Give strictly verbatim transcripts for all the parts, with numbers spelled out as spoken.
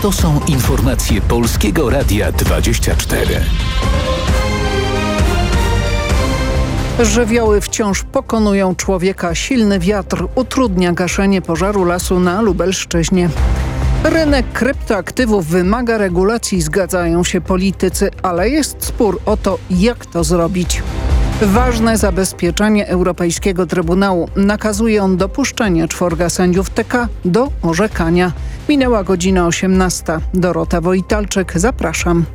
To są informacje Polskiego Radia dwadzieścia cztery. Żywioły wciąż pokonują człowieka. Silny wiatr utrudnia gaszenie pożaru lasu na Lubelszczyźnie. Rynek kryptoaktywów wymaga regulacji, zgadzają się politycy, ale jest spór o to, jak to zrobić. Ważne zabezpieczenie Europejskiego Trybunału. Nakazuje on dopuszczenie czworga sędziów T K do orzekania. Minęła godzina osiemnasta. Dorota Wojtalczyk, zapraszam.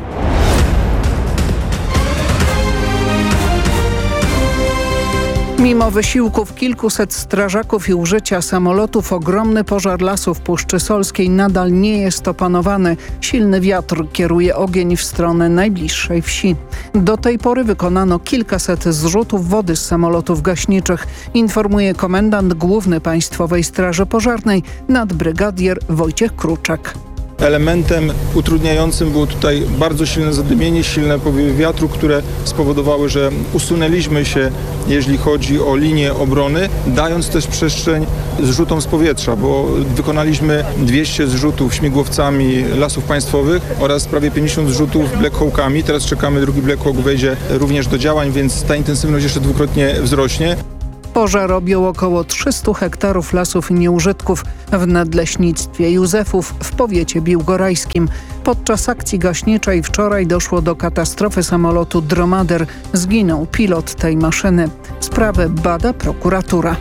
Mimo wysiłków kilkuset strażaków i użycia samolotów, ogromny pożar lasu w Puszczy Solskiej nadal nie jest opanowany. Silny wiatr kieruje ogień w stronę najbliższej wsi. Do tej pory wykonano kilkaset zrzutów wody z samolotów gaśniczych, informuje komendant główny Państwowej Straży Pożarnej nadbrygadier Wojciech Kruczak. Elementem utrudniającym było tutaj bardzo silne zadymienie, silne powiewy wiatru, które spowodowały, że usunęliśmy się, jeśli chodzi o linię obrony, dając też przestrzeń zrzutom z powietrza, bo wykonaliśmy dwieście zrzutów śmigłowcami Lasów Państwowych oraz prawie pięćdziesiąt zrzutów Black Hawkami. Teraz czekamy, drugi Black Hawk wejdzie również do działań, więc ta intensywność jeszcze dwukrotnie wzrośnie. Pożar objął około trzysta hektarów lasów i nieużytków w nadleśnictwie Józefów w powiecie biłgorajskim. Podczas akcji gaśniczej wczoraj doszło do katastrofy samolotu Dromader. Zginął pilot tej maszyny. Sprawę bada prokuratura.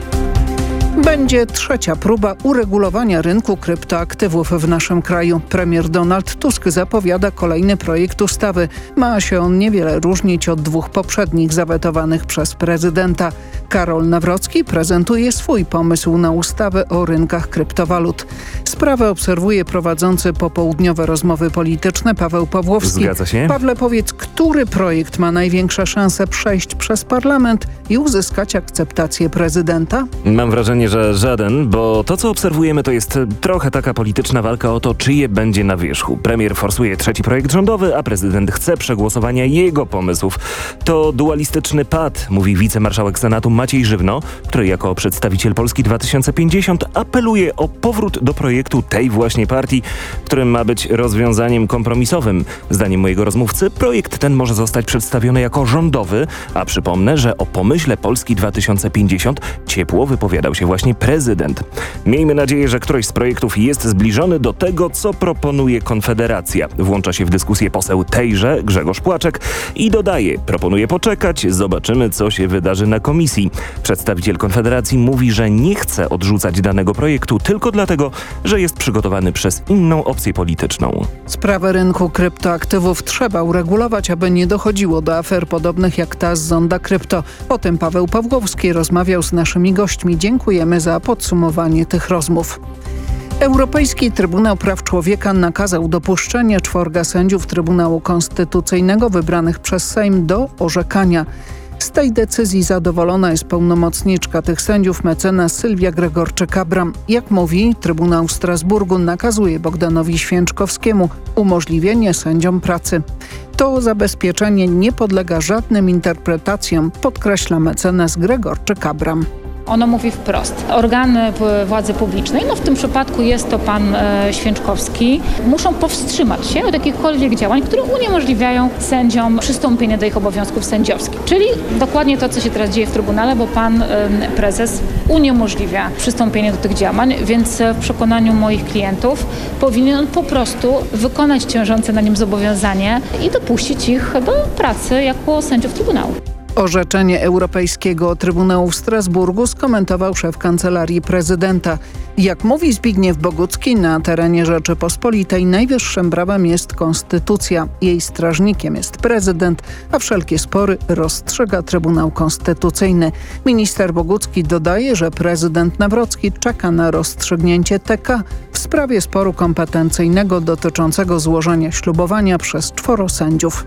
Będzie trzecia próba uregulowania rynku kryptoaktywów w naszym kraju. Premier Donald Tusk zapowiada kolejny projekt ustawy. Ma się on niewiele różnić od dwóch poprzednich zawetowanych przez prezydenta. Karol Nawrocki prezentuje swój pomysł na ustawę o rynkach kryptowalut. Sprawę obserwuje prowadzący popołudniowe rozmowy polityczne Paweł Pawłowski. Zgadza się. Pawle, powiedz, który projekt ma największe szanse przejść przez parlament i uzyskać akceptację prezydenta? Mam wrażenie, że żaden, bo to, co obserwujemy, to jest trochę taka polityczna walka o to, czyje będzie na wierzchu. Premier forsuje trzeci projekt rządowy, a prezydent chce przegłosowania jego pomysłów. To dualistyczny pad, mówi wicemarszałek Senatu Maciej Żywno, który jako przedstawiciel Polski dwa tysiące pięćdziesiąt apeluje o powrót do projektu tej właśnie partii, którym ma być rozwiązaniem kompromisowym. Zdaniem mojego rozmówcy projekt ten może zostać przedstawiony jako rządowy, a przypomnę, że o pomyśle Polski dwa tysiące pięćdziesiąt ciepło wypowiadał się właśnie prezydent. Miejmy nadzieję, że któryś z projektów jest zbliżony do tego, co proponuje Konfederacja. Włącza się w dyskusję poseł tejże, Grzegorz Płaczek, i dodaje: proponuję poczekać, zobaczymy, co się wydarzy na komisji. Przedstawiciel Konfederacji mówi, że nie chce odrzucać danego projektu tylko dlatego, że jest przygotowany przez inną opcję polityczną. Sprawę rynku kryptoaktywów trzeba uregulować, aby nie dochodziło do afer podobnych jak ta z Zonda Krypto. O tym Paweł Pawłowski rozmawiał z naszymi gośćmi. Dziękujemy za podsumowanie tych rozmów. Europejski Trybunał Praw Człowieka nakazał dopuszczenie czworga sędziów Trybunału Konstytucyjnego wybranych przez Sejm do orzekania. Z tej decyzji zadowolona jest pełnomocniczka tych sędziów, mecenas Sylwia Gregorczyk-Abram. Jak mówi, Trybunał w Strasburgu nakazuje Bogdanowi Święczkowskiemu umożliwienie sędziom pracy. To zabezpieczenie nie podlega żadnym interpretacjom, podkreśla mecenas Gregorczyk-Abram. Ono mówi wprost. Organy władzy publicznej, no w tym przypadku jest to pan e, Święczkowski, muszą powstrzymać się od jakichkolwiek działań, które uniemożliwiają sędziom przystąpienie do ich obowiązków sędziowskich. Czyli dokładnie to, co się teraz dzieje w Trybunale, bo pan e, prezes uniemożliwia przystąpienie do tych działań, więc w przekonaniu moich klientów powinien on po prostu wykonać ciążące na nim zobowiązanie i dopuścić ich do pracy jako sędziów Trybunału. Orzeczenie Europejskiego Trybunału w Strasburgu skomentował szef Kancelarii Prezydenta. Jak mówi Zbigniew Bogucki, na terenie Rzeczypospolitej najwyższym prawem jest konstytucja. Jej strażnikiem jest prezydent, a wszelkie spory rozstrzyga Trybunał Konstytucyjny. Minister Bogucki dodaje, że prezydent Nawrocki czeka na rozstrzygnięcie T K w sprawie sporu kompetencyjnego dotyczącego złożenia ślubowania przez czworo sędziów.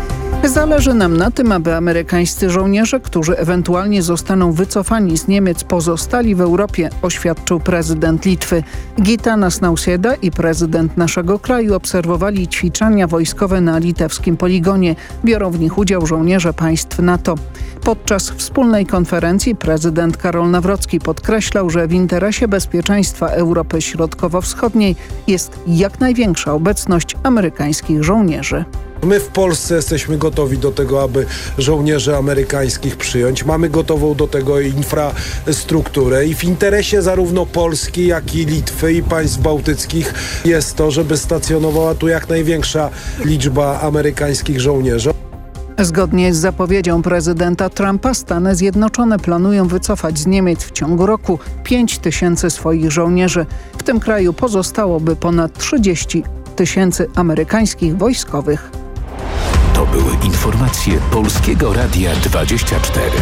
Zależy nam na tym, aby amerykańscy żołnierze, którzy ewentualnie zostaną wycofani z Niemiec, pozostali w Europie, oświadczył prezydent Litwy. Gitanas Nausėda i prezydent naszego kraju obserwowali ćwiczenia wojskowe na litewskim poligonie. Biorą w nich udział żołnierze państw NATO. Podczas wspólnej konferencji prezydent Karol Nawrocki podkreślał, że w interesie bezpieczeństwa Europy Środkowo-Wschodniej jest jak największa obecność amerykańskich żołnierzy. My w Polsce jesteśmy gotowi do tego, aby żołnierzy amerykańskich przyjąć. Mamy gotową do tego infrastrukturę i w interesie zarówno Polski, jak i Litwy i państw bałtyckich jest to, żeby stacjonowała tu jak największa liczba amerykańskich żołnierzy. Zgodnie z zapowiedzią prezydenta Trumpa Stany Zjednoczone planują wycofać z Niemiec w ciągu roku pięć tysięcy swoich żołnierzy. W tym kraju pozostałoby ponad trzydzieści tysięcy amerykańskich wojskowych. To były informacje Polskiego Radia dwadzieścia cztery.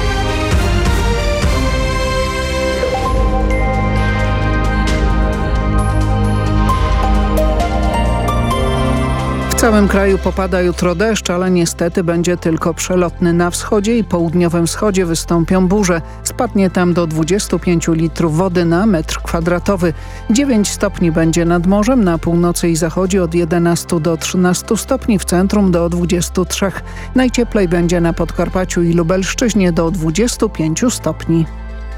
W całym kraju popada jutro deszcz, ale niestety będzie tylko przelotny. Na wschodzie i południowym wschodzie wystąpią burze. Spadnie tam do dwudziestu pięciu litrów wody na metr kwadratowy. dziewięć stopni będzie nad morzem, na północy i zachodzie od jedenastu do trzynastu stopni, w centrum do dwudziestu trzech. Najcieplej będzie na Podkarpaciu i Lubelszczyźnie do dwudziestu pięciu stopni.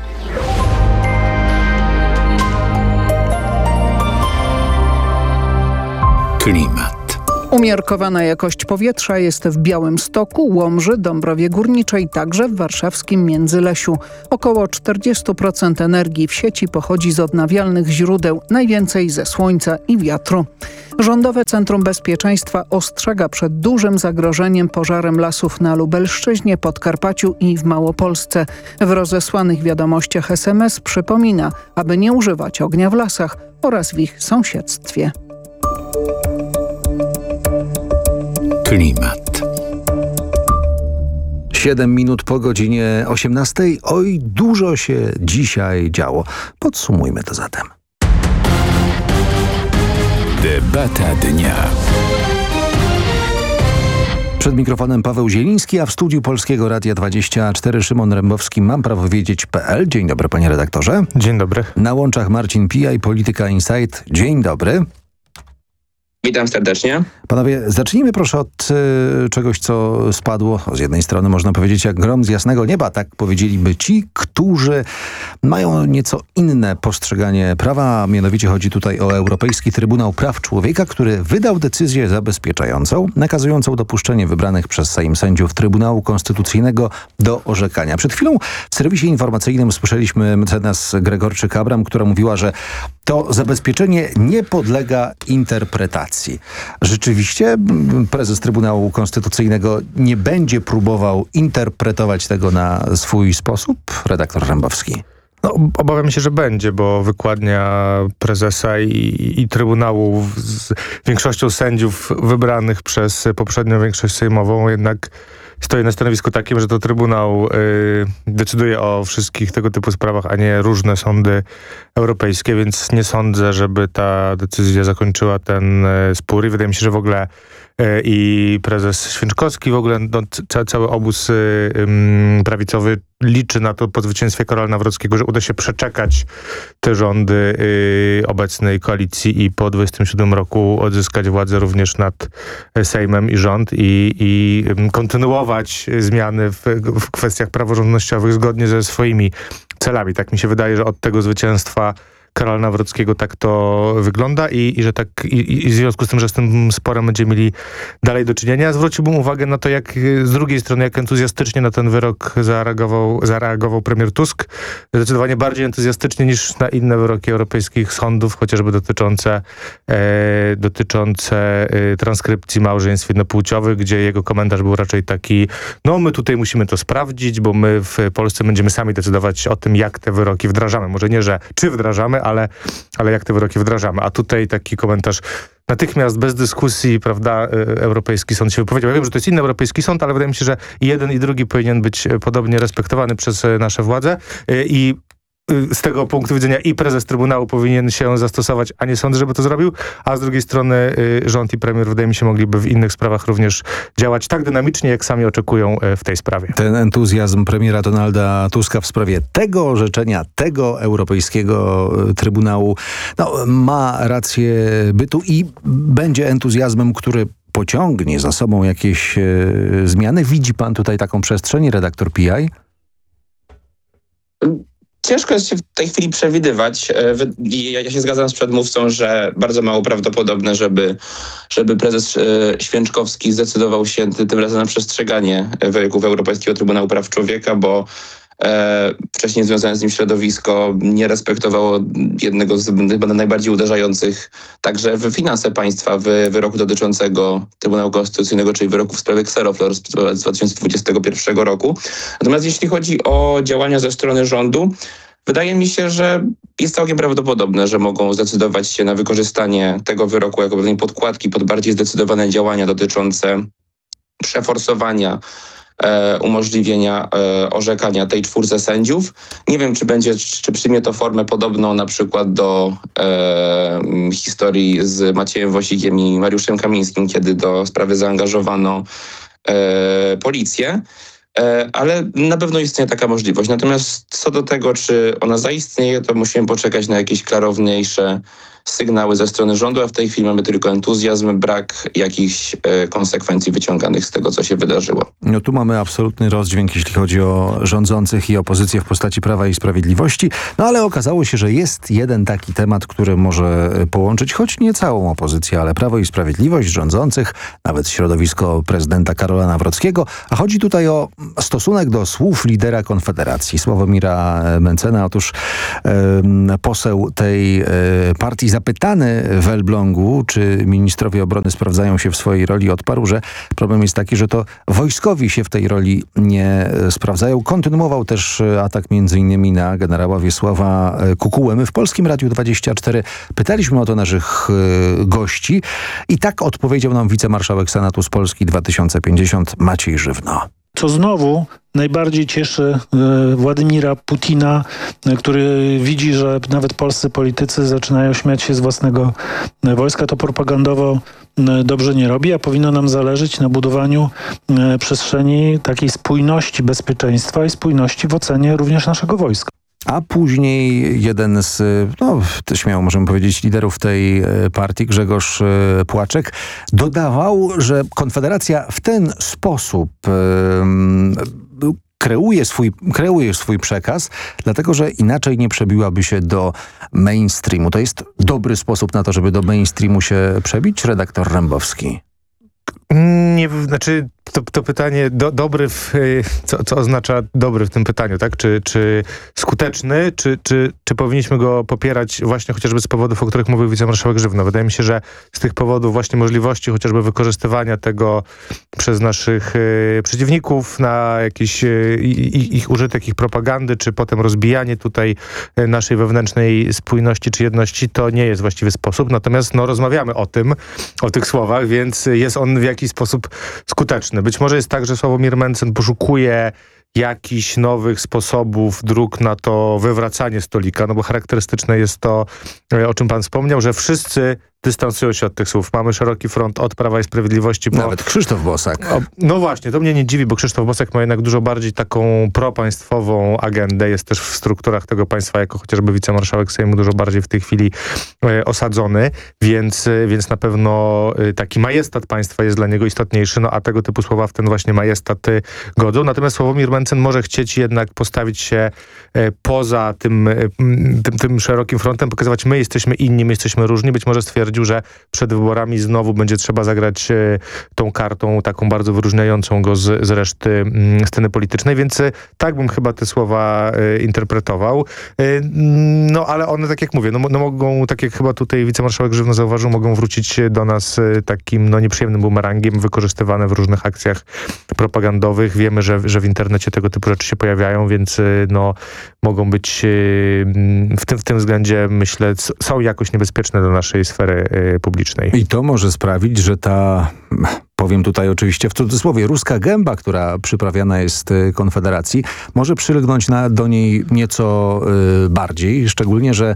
Klimat. Umiarkowana jakość powietrza jest w Białymstoku, Łomży, Dąbrowie Górniczej, także w warszawskim Międzylesiu. Około czterdzieści procent energii w sieci pochodzi z odnawialnych źródeł, najwięcej ze słońca i wiatru. Rządowe Centrum Bezpieczeństwa ostrzega przed dużym zagrożeniem pożarem lasów na Lubelszczyźnie, Podkarpaciu i w Małopolsce. W rozesłanych wiadomościach es em es przypomina, aby nie używać ognia w lasach oraz w ich sąsiedztwie. Klimat. Siedem minut po godzinie osiemnastej. Oj, dużo się dzisiaj działo. Podsumujmy to zatem. Debata dnia. Przed mikrofonem Paweł Zieliński, a w studiu Polskiego Radia dwadzieścia cztery Szymon Rembowski, mam prawo wiedzieć kropka pe el. Dzień dobry, panie redaktorze. Dzień dobry. Na łączach Marcin Pijaj, Polityka Insight. Dzień dobry. Witam serdecznie. Panowie, zacznijmy proszę od y, czegoś, co spadło z jednej strony, można powiedzieć, jak grom z jasnego nieba. Tak powiedzieliby ci, którzy mają nieco inne postrzeganie prawa. A mianowicie chodzi tutaj o Europejski Trybunał Praw Człowieka, który wydał decyzję zabezpieczającą, nakazującą dopuszczenie wybranych przez Sejm sędziów Trybunału Konstytucyjnego do orzekania. Przed chwilą w serwisie informacyjnym słyszeliśmy mecenas Gregorczyk-Abram, która mówiła, że to zabezpieczenie nie podlega interpretacji. Rzeczywiście prezes Trybunału Konstytucyjnego nie będzie próbował interpretować tego na swój sposób? Redaktor Rembowski. No, obawiam się, że będzie, bo wykładnia prezesa i, i Trybunału z większością sędziów wybranych przez poprzednią większość sejmową jednak stoi na stanowisku takim, że to Trybunał y, decyduje o wszystkich tego typu sprawach, a nie różne sądy europejskie, więc nie sądzę, żeby ta decyzja zakończyła ten y, spór i wydaje mi się, że w ogóle y, i prezes Święczkowski, w ogóle no, ca, cały obóz y, y, prawicowy liczy na to po zwycięstwie Karola Nawrockiego, że uda się przeczekać te rządy y, obecnej koalicji i po dwudziestym siódmym roku odzyskać władzę również nad Sejmem i rząd i, i y, kontynuować zmiany w, w kwestiach praworządnościowych zgodnie ze swoimi celami. Tak mi się wydaje, że od tego zwycięstwa Karola Nawrockiego tak to wygląda i, i że tak i, i w związku z tym, że z tym sporem będziemy mieli dalej do czynienia. Zwróciłbym uwagę na to, jak z drugiej strony, jak entuzjastycznie na ten wyrok zareagował, zareagował premier Tusk. Zdecydowanie bardziej entuzjastycznie niż na inne wyroki europejskich sądów, chociażby dotyczące, e, dotyczące e, transkrypcji małżeństw jednopłciowych, gdzie jego komentarz był raczej taki, no my tutaj musimy to sprawdzić, bo my w Polsce będziemy sami decydować o tym, jak te wyroki wdrażamy. Może nie, że czy wdrażamy, ale, ale jak te wyroki wdrażamy. A tutaj taki komentarz natychmiast, bez dyskusji, prawda, Europejski Sąd się wypowiedział. Ja wiem, że to jest inny Europejski Sąd, ale wydaje mi się, że i jeden i drugi powinien być podobnie respektowany przez nasze władze i z tego punktu widzenia i prezes Trybunału powinien się zastosować, a nie sądzę, żeby to zrobił, a z drugiej strony y, rząd i premier, wydaje mi się, mogliby w innych sprawach również działać tak dynamicznie, jak sami oczekują y, w tej sprawie. Ten entuzjazm premiera Donalda Tuska w sprawie tego orzeczenia, tego Europejskiego Trybunału, no, ma rację bytu i będzie entuzjazmem, który pociągnie za sobą jakieś e, zmiany. Widzi pan tutaj taką przestrzeń, redaktor P I? Ciężko jest się w tej chwili przewidywać. Ja się zgadzam z przedmówcą, że bardzo mało prawdopodobne, żeby, żeby prezes Święczkowski zdecydował się tym razem na przestrzeganie wyroków Europejskiego Trybunału Praw Człowieka, bo e, wcześniej związane z nim środowisko nie respektowało jednego z chyba najbardziej uderzających także w finanse państwa w wyroku dotyczącego Trybunału Konstytucyjnego, czyli wyroku w sprawie Xeroflor z dwa tysiące dwudziestego pierwszego roku. Natomiast jeśli chodzi o działania ze strony rządu, wydaje mi się, że jest całkiem prawdopodobne, że mogą zdecydować się na wykorzystanie tego wyroku jako pewnej podkładki pod bardziej zdecydowane działania dotyczące przeforsowania e, umożliwienia e, orzekania tej czwórce sędziów. Nie wiem, czy będzie, czy przyjmie to formę podobną na przykład do e, historii z Maciejem Wosikiem i Mariuszem Kamińskim, kiedy do sprawy zaangażowano e, policję. Ale na pewno istnieje taka możliwość. Natomiast co do tego, czy ona zaistnieje, to musimy poczekać na jakieś klarowniejsze sygnały ze strony rządu, a w tej chwili mamy tylko entuzjazm, brak jakichś e, konsekwencji wyciąganych z tego, co się wydarzyło. No tu mamy absolutny rozdźwięk, jeśli chodzi o rządzących i opozycję w postaci Prawa i Sprawiedliwości. No ale okazało się, że jest jeden taki temat, który może połączyć choć nie całą opozycję, ale Prawo i Sprawiedliwość, rządzących, nawet środowisko prezydenta Karola Nawrockiego. A chodzi tutaj o stosunek do słów lidera Konfederacji, Sławomira Mentzena. Otóż e, poseł tej e, partii zapytany w Elblągu, czy ministrowie obrony sprawdzają się w swojej roli, odparł, że problem jest taki, że to wojskowi się w tej roli nie sprawdzają. Kontynuował też atak między innymi na generała Wiesława Kukułę. My w Polskim Radiu dwadzieścia cztery pytaliśmy o to naszych gości i tak odpowiedział nam wicemarszałek Senatu z Polski dwa tysiące pięćdziesiąt Maciej Żywno. Co znowu najbardziej cieszy Władimira Putina, który widzi, że nawet polscy politycy zaczynają śmiać się z własnego wojska. To propagandowo dobrze nie robi, a powinno nam zależeć na budowaniu przestrzeni takiej spójności bezpieczeństwa i spójności w ocenie również naszego wojska. A później jeden z, no śmiało możemy powiedzieć, liderów tej partii, Grzegorz Płaczek, dodawał, że Konfederacja w ten sposób yy, kreuje swój, kreuje swój przekaz, dlatego że inaczej nie przebiłaby się do mainstreamu. To jest dobry sposób na to, żeby do mainstreamu się przebić, redaktor Rembowski? Nie, znaczy to, to pytanie do, dobry, w, co, co oznacza dobry w tym pytaniu, tak? Czy, czy skuteczny, czy, czy, czy powinniśmy go popierać właśnie chociażby z powodów, o których mówił wicemarszałek Żywno. Wydaje mi się, że z tych powodów właśnie możliwości chociażby wykorzystywania tego przez naszych y, przeciwników na jakiś y, ich użytek, ich propagandy, czy potem rozbijanie tutaj y, naszej wewnętrznej spójności czy jedności, to nie jest właściwy sposób. Natomiast no, rozmawiamy o tym, o tych słowach, więc jest on w jakiś sposób skuteczny. Być może jest tak, że Sławomir Mentzen poszukuje jakichś nowych sposobów, dróg na to wywracanie stolika, no bo charakterystyczne jest to, o czym pan wspomniał, że wszyscy dystansują się od tych słów. Mamy szeroki front od Prawa i Sprawiedliwości. Po... Nawet Krzysztof Bosak. O, no właśnie, to mnie nie dziwi, bo Krzysztof Bosak ma jednak dużo bardziej taką propaństwową agendę. Jest też w strukturach tego państwa, jako chociażby wicemarszałek Sejmu, dużo bardziej w tej chwili e, osadzony, więc, więc na pewno e, taki majestat państwa jest dla niego istotniejszy, no a tego typu słowa w ten właśnie majestat e, godzą. Natomiast Sławomir Mentzen może chcieć jednak postawić się e, poza tym, e, tym, tym szerokim frontem, pokazywać, my jesteśmy inni, my jesteśmy różni. Być może stwierdzić, że przed wyborami znowu będzie trzeba zagrać e, tą kartą taką bardzo wyróżniającą go z, z reszty m, sceny politycznej, więc e, tak bym chyba te słowa e, interpretował. E, no ale one, tak jak mówię, no, no mogą, tak jak chyba tutaj wicemarszałek Żywno zauważył, mogą wrócić do nas e, takim no nieprzyjemnym bumerangiem, wykorzystywane w różnych akcjach propagandowych. Wiemy, że, że w internecie tego typu rzeczy się pojawiają, więc e, no mogą być e, w, tym, w tym względzie, myślę, są jakoś niebezpieczne do naszej sfery publicznej. I to może sprawić, że ta, powiem tutaj oczywiście w cudzysłowie, ruska gęba, która przyprawiana jest Konfederacji, może przylegnąć na, do niej nieco y, bardziej, szczególnie, że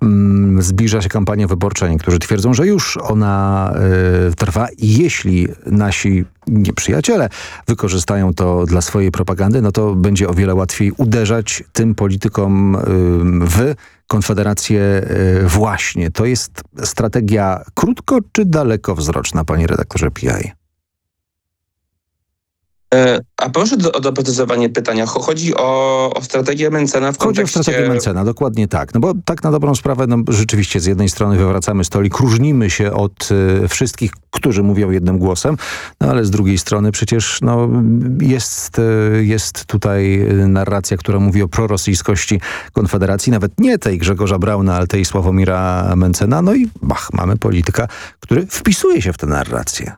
y, zbliża się kampania wyborcza. Niektórzy twierdzą, że już ona y, trwa i jeśli nasi nieprzyjaciele wykorzystają to dla swojej propagandy, no to będzie o wiele łatwiej uderzać tym politykom y, w Konfederację właśnie. To jest strategia krótko czy dalekowzroczna, panie redaktorze P I? A proszę do, o doprecyzowanie pytania. Chodzi o, o strategię Mentzena w kontekście... Chodzi o strategię Mentzena, dokładnie tak. No bo tak na dobrą sprawę, no rzeczywiście z jednej strony wywracamy stolik, różnimy się od y, wszystkich, którzy mówią jednym głosem, no ale z drugiej strony przecież no, jest, y, jest tutaj narracja, która mówi o prorosyjskości Konfederacji, nawet nie tej Grzegorza Brauna, ale tej Sławomira Mentzena. No i bach, mamy polityka, który wpisuje się w tę narrację.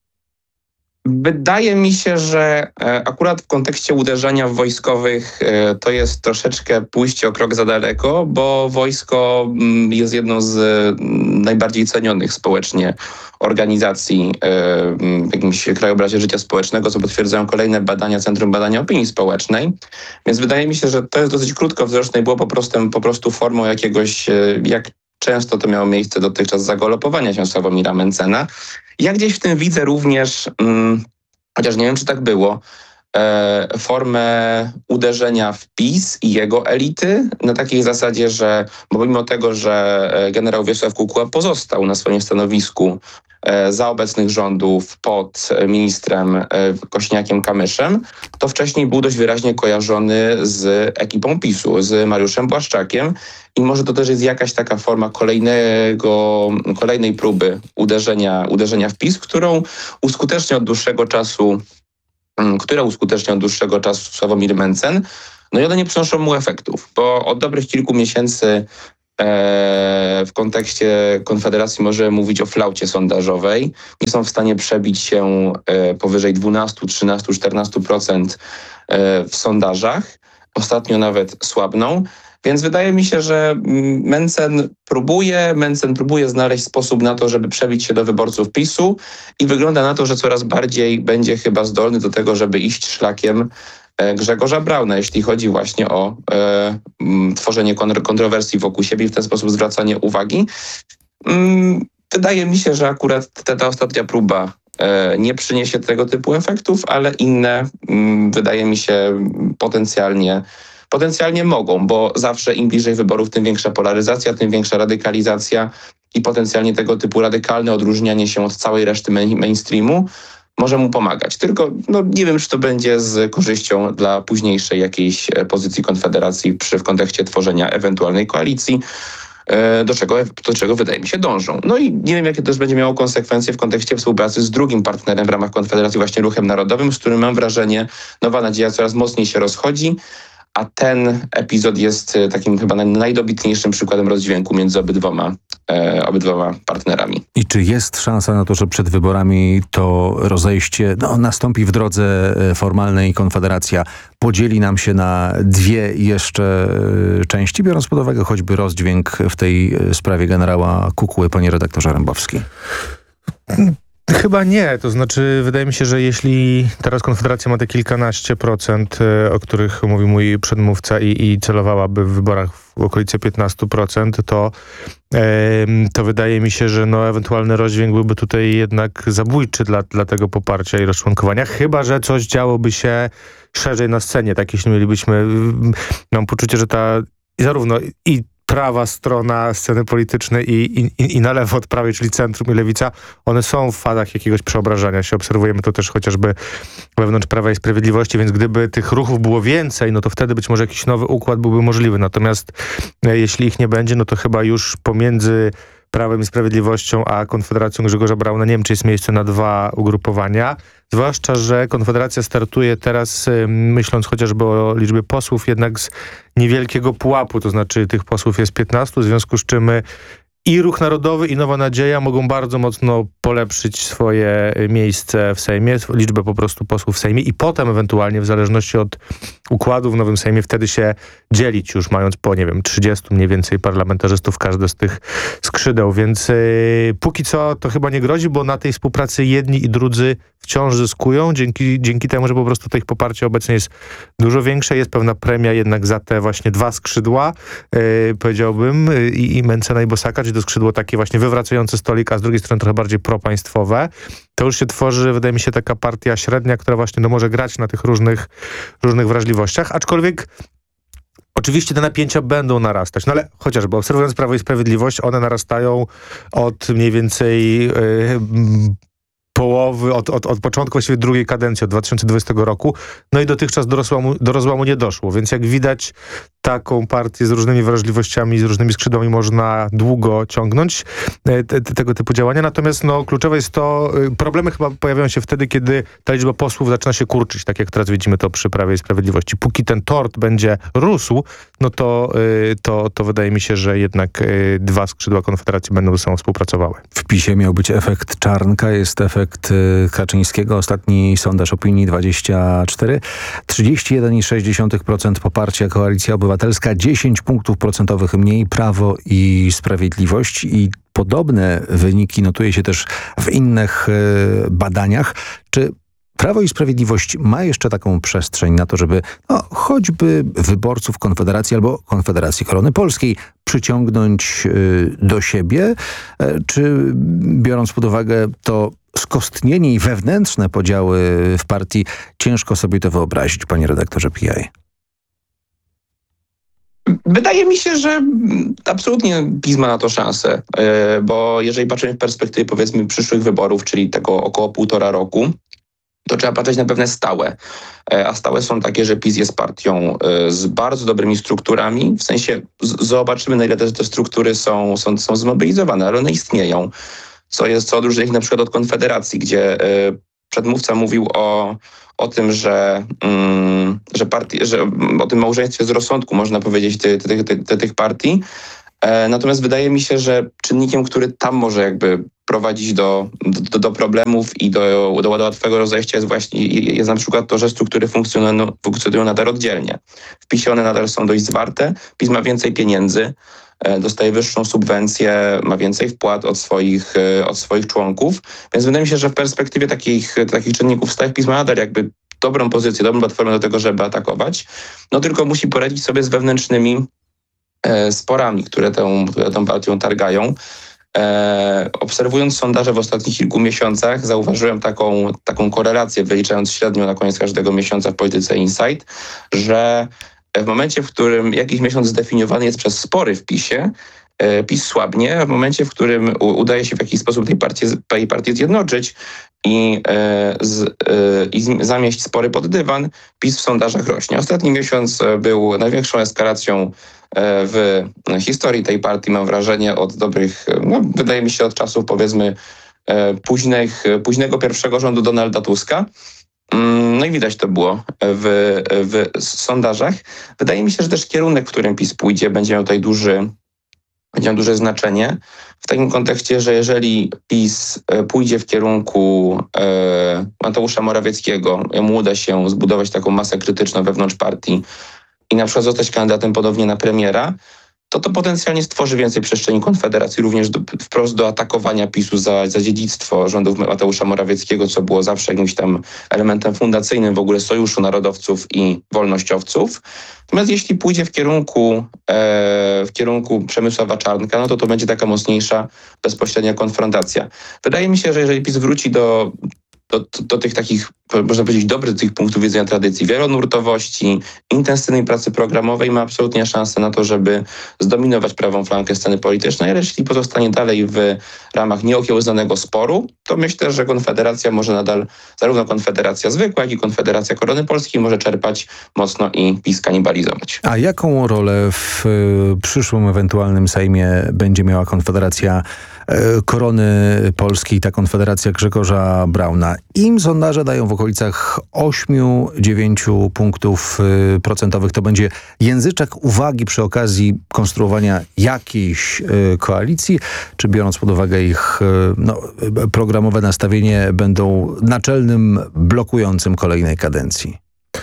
Wydaje mi się, że akurat w kontekście uderzenia w wojskowych to jest troszeczkę pójście o krok za daleko, bo wojsko jest jedną z najbardziej cenionych społecznie organizacji w jakimś krajobrazie życia społecznego, co potwierdzają kolejne badania Centrum Badania Opinii Społecznej. Więc wydaje mi się, że to jest dosyć krótkowzroczne i było po prostu, po prostu formą jakiegoś, jak często to miało miejsce dotychczas, zagalopowania się Sławomira Mentzena. Ja gdzieś w tym widzę również, hmm, chociaż nie wiem, czy tak było, e, formę uderzenia w PiS i jego elity na takiej zasadzie, że bo mimo tego, że generał Wiesław Kukła pozostał na swoim stanowisku e, za obecnych rządów pod ministrem e, Kośniakiem-Kamyszem, to wcześniej był dość wyraźnie kojarzony z ekipą PiSu, z Mariuszem Błaszczakiem. I może to też jest jakaś taka forma kolejnego, kolejnej próby uderzenia, uderzenia w PiS, którą uskutecznia od dłuższego czasu, która uskutecznia od dłuższego czasu Sławomir Mentzen. No i one nie przynoszą mu efektów, bo od dobrych kilku miesięcy e, w kontekście Konfederacji możemy mówić o flaucie sondażowej. Nie są w stanie przebić się e, powyżej dwanaście, trzynaście, czternaście procent e, w sondażach. Ostatnio nawet słabną. Więc wydaje mi się, że Mentzen próbuje, Mentzen próbuje znaleźć sposób na to, żeby przebić się do wyborców PiSu i wygląda na to, że coraz bardziej będzie chyba zdolny do tego, żeby iść szlakiem Grzegorza Brauna, jeśli chodzi właśnie o e, tworzenie kontrowersji wokół siebie i w ten sposób zwracanie uwagi. Wydaje mi się, że akurat ta, ta ostatnia próba e, nie przyniesie tego typu efektów, ale inne m, wydaje mi się potencjalnie Potencjalnie mogą, bo zawsze im bliżej wyborów, tym większa polaryzacja, tym większa radykalizacja i potencjalnie tego typu radykalne odróżnianie się od całej reszty main, mainstreamu może mu pomagać. Tylko no, nie wiem, czy to będzie z korzyścią dla późniejszej jakiejś pozycji Konfederacji przy, w kontekście tworzenia ewentualnej koalicji, do czego, do czego wydaje mi się dążą. No i nie wiem, jakie to też będzie miało konsekwencje w kontekście współpracy z drugim partnerem w ramach Konfederacji, właśnie Ruchem Narodowym, z którym mam wrażenie, Nowa Nadzieja coraz mocniej się rozchodzi. A ten epizod jest takim chyba najdobitniejszym przykładem rozdźwięku między obydwoma, e, obydwoma partnerami. I czy jest szansa na to, że przed wyborami to rozejście no, nastąpi w drodze formalnej, Konfederacja podzieli nam się na dwie jeszcze części, biorąc pod uwagę choćby rozdźwięk w tej sprawie generała Kukły, panie redaktorze Rembowski? Chyba nie. To znaczy, wydaje mi się, że jeśli teraz Konfederacja ma te kilkanaście procent, o których mówi mój przedmówca i, i celowałaby w wyborach w okolicy piętnaście procent, to, e, to wydaje mi się, że no, ewentualny rozdźwięk byłby tutaj jednak zabójczy dla, dla tego poparcia i rozczłonkowania, chyba że coś działoby się szerzej na scenie. Tak, jeśli mielibyśmy, mam poczucie, że ta zarówno i prawa strona sceny politycznej i, i, i na lewo od prawej, czyli centrum i lewica, one są w fazach jakiegoś przeobrażania się. Obserwujemy to też chociażby wewnątrz Prawa i Sprawiedliwości, więc gdyby tych ruchów było więcej, no to wtedy być może jakiś nowy układ byłby możliwy. Natomiast e, jeśli ich nie będzie, no to chyba już pomiędzy Prawem i Sprawiedliwością a Konfederacją Grzegorza Brauna nie wiem, czy jest miejsce na dwa ugrupowania. Zwłaszcza, że Konfederacja startuje teraz, myśląc chociażby o liczbie posłów, jednak z niewielkiego pułapu, to znaczy tych posłów jest piętnastu, w związku z czym i Ruch Narodowy, i Nowa Nadzieja mogą bardzo mocno polepszyć swoje miejsce w Sejmie, liczbę po prostu posłów w Sejmie i potem ewentualnie w zależności od układu w nowym Sejmie wtedy się dzielić już mając po, nie wiem, trzydziestu mniej więcej parlamentarzystów każde z tych skrzydeł, więc yy, póki co to chyba nie grozi, bo na tej współpracy jedni i drudzy wciąż zyskują, dzięki, dzięki temu, że po prostu to ich poparcie obecnie jest dużo większe, jest pewna premia jednak za te właśnie dwa skrzydła, yy, powiedziałbym, yy, i Mentzena i Bosaka, czyli to skrzydło takie właśnie wywracające stolik, a z drugiej strony trochę bardziej propaństwowe. To już się tworzy, wydaje mi się, taka partia średnia, która właśnie no, może grać na tych różnych, różnych wrażliwościach, aczkolwiek Oczywiście te napięcia będą narastać, no ale chociażby obserwując Prawo i Sprawiedliwość, one narastają od mniej więcej yy, połowy, od, od, od początku właściwie drugiej kadencji, od dwa tysiące dwudziestego roku, no i dotychczas do rozłamu, do rozłamu nie doszło, więc jak widać taką partię z różnymi wrażliwościami, z różnymi skrzydłami można długo ciągnąć te, te, tego typu działania, natomiast no, kluczowe jest to, problemy chyba pojawiają się wtedy, kiedy ta liczba posłów zaczyna się kurczyć, tak jak teraz widzimy to przy Prawie i Sprawiedliwości. Póki ten tort będzie rósł, no to, to, to wydaje mi się, że jednak dwa skrzydła Konfederacji będą ze sobą współpracowały. W PiSie miał być efekt Czarnka, jest efekt Kaczyńskiego. Ostatni sondaż opinii dwadzieścia cztery. trzydzieści jeden i sześć dziesiątych procent poparcia Koalicja Obywatelska, dziesięć punktów procentowych mniej Prawo i Sprawiedliwość i podobne wyniki notuje się też w innych y, badaniach. Czy Prawo i Sprawiedliwość ma jeszcze taką przestrzeń na to, żeby no, choćby wyborców Konfederacji albo Konfederacji Korony Polskiej przyciągnąć y, do siebie? Y, czy biorąc pod uwagę to skostnienie i wewnętrzne podziały w partii, ciężko sobie to wyobrazić, panie redaktorze P I? Wydaje mi się, że absolutnie PiS ma na to szansę, bo jeżeli patrzymy w perspektywie powiedzmy przyszłych wyborów, czyli tego około półtora roku, to trzeba patrzeć na pewne stałe. A stałe są takie, że PiS jest partią z bardzo dobrymi strukturami, w sensie z- zobaczymy na ile te, te struktury są, są, są zmobilizowane, ale one istnieją. Co jest, co odróżnia ich na przykład od Konfederacji, gdzie y, przedmówca mówił o, o tym, że, mm, że, partii, że o tym małżeństwie z rozsądku, można powiedzieć, ty, ty, ty, ty, tych partii. E, natomiast wydaje mi się, że czynnikiem, który tam może jakby prowadzić do, do, do problemów i do, do łatwego rozejścia jest właśnie jest na przykład to, że struktury funkcjonują, funkcjonują nadal oddzielnie. W PiSie one nadal są dość zwarte, PiS ma więcej pieniędzy, dostaje wyższą subwencję, ma więcej wpłat od swoich, od swoich członków, więc wydaje mi się, że w perspektywie takich, takich czynników stałych PiS ma nadal jakby dobrą pozycję, dobrą platformę do tego, żeby atakować, no tylko musi poradzić sobie z wewnętrznymi e, sporami, które tę, które tę partią targają. E, obserwując sondaże w ostatnich kilku miesiącach, zauważyłem taką, taką korelację, wyliczając średnio na koniec każdego miesiąca w polityce Insight, że w momencie, w którym jakiś miesiąc zdefiniowany jest przez spory w PiSie, PiS słabnie, a w momencie, w którym udaje się w jakiś sposób tej partii, tej partii zjednoczyć i, z, i zamieść spory pod dywan, PiS w sondażach rośnie. Ostatni miesiąc był największą eskalacją w historii tej partii, mam wrażenie, od dobrych, no, wydaje mi się, od czasów powiedzmy późnych, późnego pierwszego rządu Donalda Tuska. No i widać to było w, w sondażach. Wydaje mi się, że też kierunek, w którym PiS pójdzie, będzie miał tutaj duży, będzie miał duże znaczenie. W takim kontekście, że jeżeli PiS pójdzie w kierunku e, Mateusza Morawieckiego, mu uda się zbudować taką masę krytyczną wewnątrz partii i na przykład zostać kandydatem podobnie na premiera, to to potencjalnie stworzy więcej przestrzeni Konfederacji, również do, wprost do atakowania PiSu za, za dziedzictwo rządów Mateusza Morawieckiego, co było zawsze jakimś tam elementem fundacyjnym w ogóle sojuszu narodowców i wolnościowców. Natomiast jeśli pójdzie w kierunku, e, w kierunku Przemysława Czarnka, no to to będzie taka mocniejsza, bezpośrednia konfrontacja. Wydaje mi się, że jeżeli PiS wróci do Do, do, do tych takich, można powiedzieć, dobrych tych punktów widzenia tradycji, wielonurtowości, intensywnej pracy programowej, ma absolutnie szansę na to, żeby zdominować prawą flankę sceny politycznej, ale jeśli pozostanie dalej w ramach nieokiełznanego sporu, to myślę, że Konfederacja może nadal, zarówno Konfederacja zwykła, jak i Konfederacja Korony Polskiej może czerpać mocno i PiS kanibalizować. A jaką rolę w y, przyszłym ewentualnym Sejmie będzie miała Konfederacja y, Korony Polskiej, ta Konfederacja Grzegorza Brauna? Im sondaże dają w okolicach osiem do dziewięciu punktów y, procentowych. To będzie języczek uwagi przy okazji konstruowania jakiejś y, koalicji, czy biorąc pod uwagę ich y, no, programowe nastawienie, będą naczelnym blokującym kolejnej kadencji?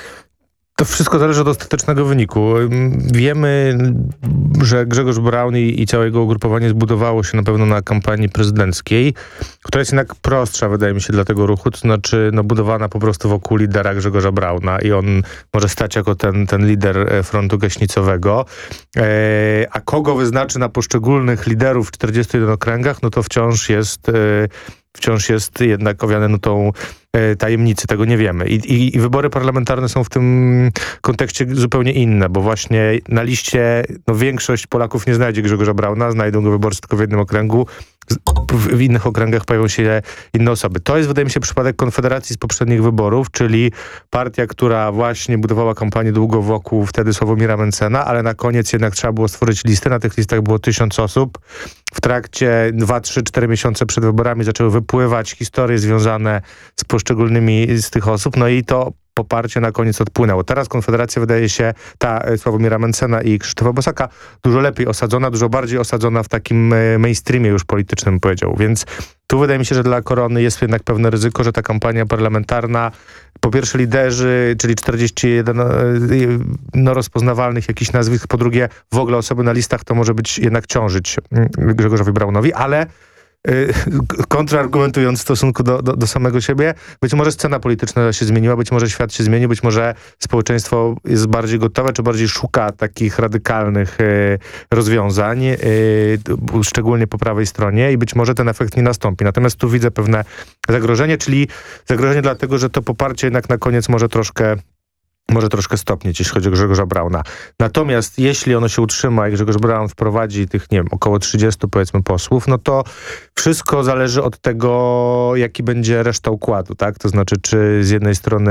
To wszystko zależy od ostatecznego wyniku. Wiemy, że Grzegorz Braun i, i całe jego ugrupowanie zbudowało się na pewno na kampanii prezydenckiej, która jest jednak prostsza, wydaje mi się, dla tego ruchu, to znaczy no, budowana po prostu wokół lidera Grzegorza Brauna i on może stać jako ten, ten lider frontu gaśnicowego. E, a kogo wyznaczy na poszczególnych liderów w czterdziestu jeden okręgach, no to wciąż jest... E, wciąż jest jednak owiane nutą tajemnicy, tego nie wiemy. I, i, I wybory parlamentarne są w tym kontekście zupełnie inne, bo właśnie na liście no, większość Polaków nie znajdzie Grzegorza Brauna, znajdą go wyborcy tylko w jednym okręgu, w innych okręgach pojawią się inne osoby. To jest, wydaje mi się, przypadek Konfederacji z poprzednich wyborów, czyli partia, która właśnie budowała kampanię długo wokół wtedy Sławomira Mentzena, ale na koniec jednak trzeba było stworzyć listy. Na tych listach było tysiąc osób. W trakcie dwa, trzy, cztery miesiące przed wyborami zaczęły wypływać historie związane z poszczególnymi z tych osób, no i to poparcie na koniec odpłynęło. Teraz Konfederacja wydaje się, ta Sławomira Mentzena i Krzysztofa Bosaka, dużo lepiej osadzona, dużo bardziej osadzona w takim mainstreamie już politycznym, powiedział. Więc tu wydaje mi się, że dla Korony jest jednak pewne ryzyko, że ta kampania parlamentarna, po pierwsze liderzy, czyli czterdzieści jeden no, rozpoznawalnych jakichś nazwisk, po drugie w ogóle osoby na listach, to może być jednak ciążyć Grzegorzowi Braunowi, ale kontrargumentując w stosunku do, do, do samego siebie, być może scena polityczna się zmieniła, być może świat się zmieni, być może społeczeństwo jest bardziej gotowe, czy bardziej szuka takich radykalnych y, rozwiązań, y, szczególnie po prawej stronie i być może ten efekt nie nastąpi. Natomiast tu widzę pewne zagrożenie, czyli zagrożenie dlatego, że to poparcie jednak na koniec może troszkę może troszkę stopnieć, jeśli chodzi o Grzegorza Brauna. Natomiast jeśli ono się utrzyma i Grzegorz Braun wprowadzi tych, nie wiem, około trzydziestu powiedzmy posłów, no to wszystko zależy od tego, jaki będzie reszta układu, tak? To znaczy, czy z jednej strony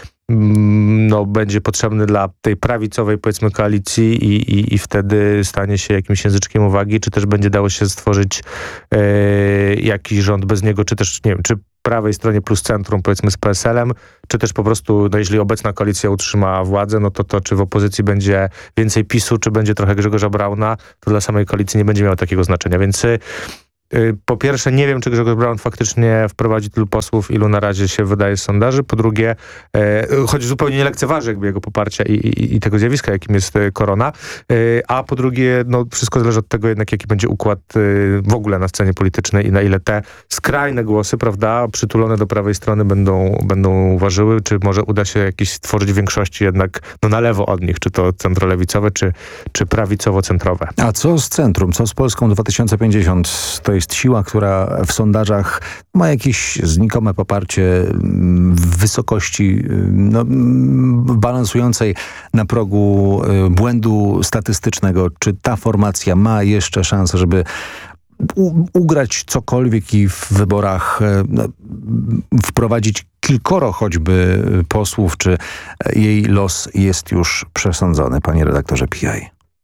no, będzie potrzebny dla tej prawicowej, powiedzmy, koalicji i, i, i wtedy stanie się jakimś języczkiem uwagi, czy też będzie dało się stworzyć e, jakiś rząd bez niego, czy też, nie wiem, czy prawej stronie plus centrum, powiedzmy z P S L em, czy też po prostu, no jeśli obecna koalicja utrzyma władzę, no to to, czy w opozycji będzie więcej PiSu, czy będzie trochę Grzegorza Brauna, to dla samej koalicji nie będzie miało takiego znaczenia. Więc y, po pierwsze, nie wiem, czy Grzegorz Braun faktycznie wprowadzi tylu posłów, ilu na razie się wydaje z sondaży. Po drugie, y, choć zupełnie nie lekceważy jakby jego poparcia i, i, i tego zjawiska, jakim jest y, korona. Y, a po drugie, no wszystko zależy od tego jednak, jaki będzie układ y, w ogóle na scenie politycznej i na ile te skrajne głosy, prawda, przytulone do prawej strony będą, będą ważyły, czy może uda się jakieś stworzyć większości jednak no, na lewo od nich, czy to centrolewicowe, czy, czy prawicowo-centrowe. A co z centrum? Co z Polską dwa tysiące pięćdziesiąt? To jest siła, która w sondażach ma jakieś znikome poparcie w wysokości no, balansującej na progu błędu statystycznego. Czy ta formacja ma jeszcze szansę, żeby u, ugrać cokolwiek i w wyborach no, wprowadzić kilkoro choćby posłów, czy jej los jest już przesądzony, panie redaktorze P I?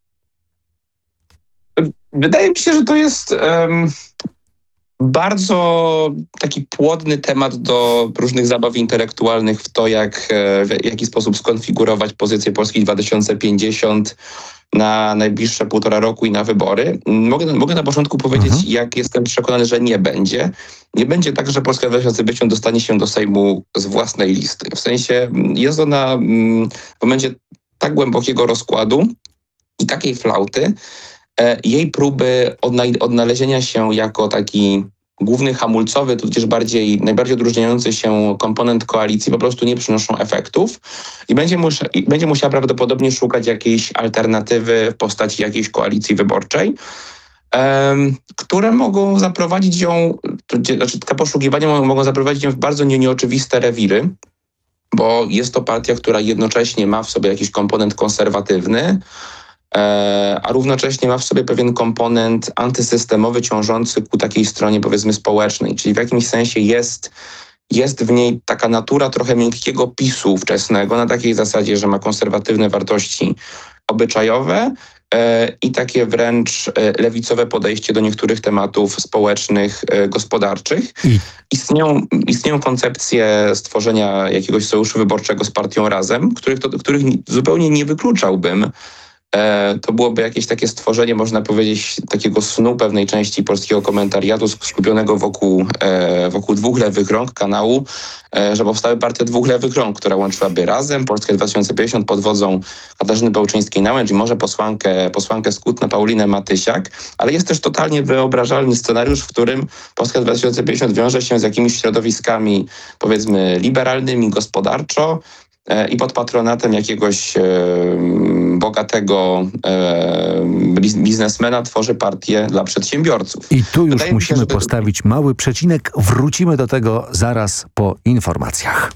Wydaje mi się, że to jest um, bardzo taki płodny temat do różnych zabaw intelektualnych w to, jak, w jaki sposób skonfigurować pozycję Polski dwa tysiące pięćdziesiąt na najbliższe półtora roku i na wybory. Mogę, mogę na początku powiedzieć, mhm. jak jestem przekonany, że nie będzie. Nie będzie tak, że Polska dwa tysiące pięćdziesiąt dostanie się do Sejmu z własnej listy. W sensie jest ona w momencie tak głębokiego rozkładu i takiej flauty, jej próby odna- odnalezienia się jako taki główny hamulcowy, tudzież bardziej, najbardziej odróżniający się komponent koalicji po prostu nie przynoszą efektów i będzie, mus- i będzie musiała prawdopodobnie szukać jakiejś alternatywy w postaci jakiejś koalicji wyborczej, um, które mogą zaprowadzić ją, to, znaczy te poszukiwania mogą zaprowadzić ją w bardzo nie- nieoczywiste rewiry, bo jest to partia, która jednocześnie ma w sobie jakiś komponent konserwatywny, a równocześnie ma w sobie pewien komponent antysystemowy ciążący ku takiej stronie, powiedzmy, społecznej. Czyli w jakimś sensie jest, jest w niej taka natura trochę miękkiego PiSu wczesnego, na takiej zasadzie, że ma konserwatywne wartości obyczajowe e, i takie wręcz e, lewicowe podejście do niektórych tematów społecznych, e, gospodarczych. I... Istnieją, istnieją koncepcje stworzenia jakiegoś sojuszu wyborczego z partią Razem, których, to, których zupełnie nie wykluczałbym. To byłoby jakieś takie stworzenie, można powiedzieć, takiego snu pewnej części polskiego komentariatu skupionego wokół, wokół dwóch lewych rąk kanału, że powstały partia dwóch lewych rąk, która łączyłaby Razem, Polskę dwa tysiące pięćdziesiąt pod wodzą Katarzyny Bełczyńskiej-Nałęcz i może posłankę, posłankę z Kutna Paulinę Matysiak, ale jest też totalnie wyobrażalny scenariusz, w którym Polska dwa tysiące pięćdziesiąt wiąże się z jakimiś środowiskami, powiedzmy, liberalnymi gospodarczo, i pod patronatem jakiegoś bogatego biznesmena tworzy partię dla przedsiębiorców. I tu już Wydaje musimy mi się, żeby... postawić mały przecinek. Wrócimy do tego zaraz po informacjach.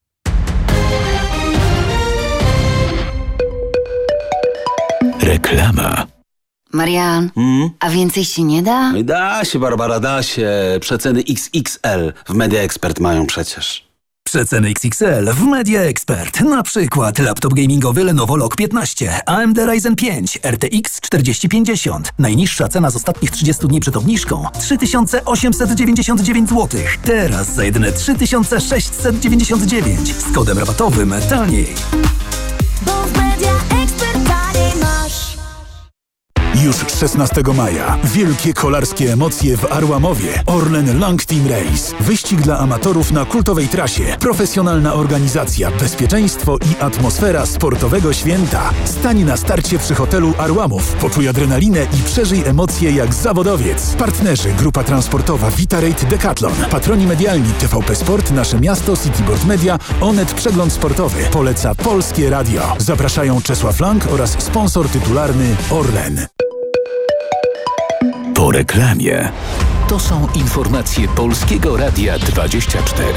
Reklama. Marian, Hmm? a więcej się nie da? Da się, Barbara, da się. Przeceny X X L w Media Expert mają przecież. Przeceny X X L w Media Expert. Na przykład laptop gamingowy Lenovo Log piętnaście, A M D Ryzen pięć, R T X czterdzieści pięćdziesiąt. Najniższa cena z ostatnich trzydziestu dni przed obniżką trzy tysiące osiemset dziewięćdziesiąt dziewięć złotych. Teraz za jedyne trzy tysiące sześćset dziewięćdziesiąt dziewięć. Z kodem rabatowym taniej. Bo w Media Expert taniej masz. Już szesnastego maja wielkie kolarskie emocje w Arłamowie. Orlen Long Team Race. Wyścig dla amatorów na kultowej trasie. Profesjonalna organizacja, bezpieczeństwo i atmosfera sportowego święta. Stań na starcie przy hotelu Arłamów. Poczuj adrenalinę i przeżyj emocje jak zawodowiec. Partnerzy: Grupa Transportowa Vitarate Decathlon. Patroni medialni: T V P Sport, Nasze Miasto, Cityboard Media, Onet Przegląd Sportowy. Poleca Polskie Radio. Zapraszają Czesław Lang oraz sponsor tytularny Orlen. Po reklamie. To są informacje Polskiego Radia dwadzieścia cztery.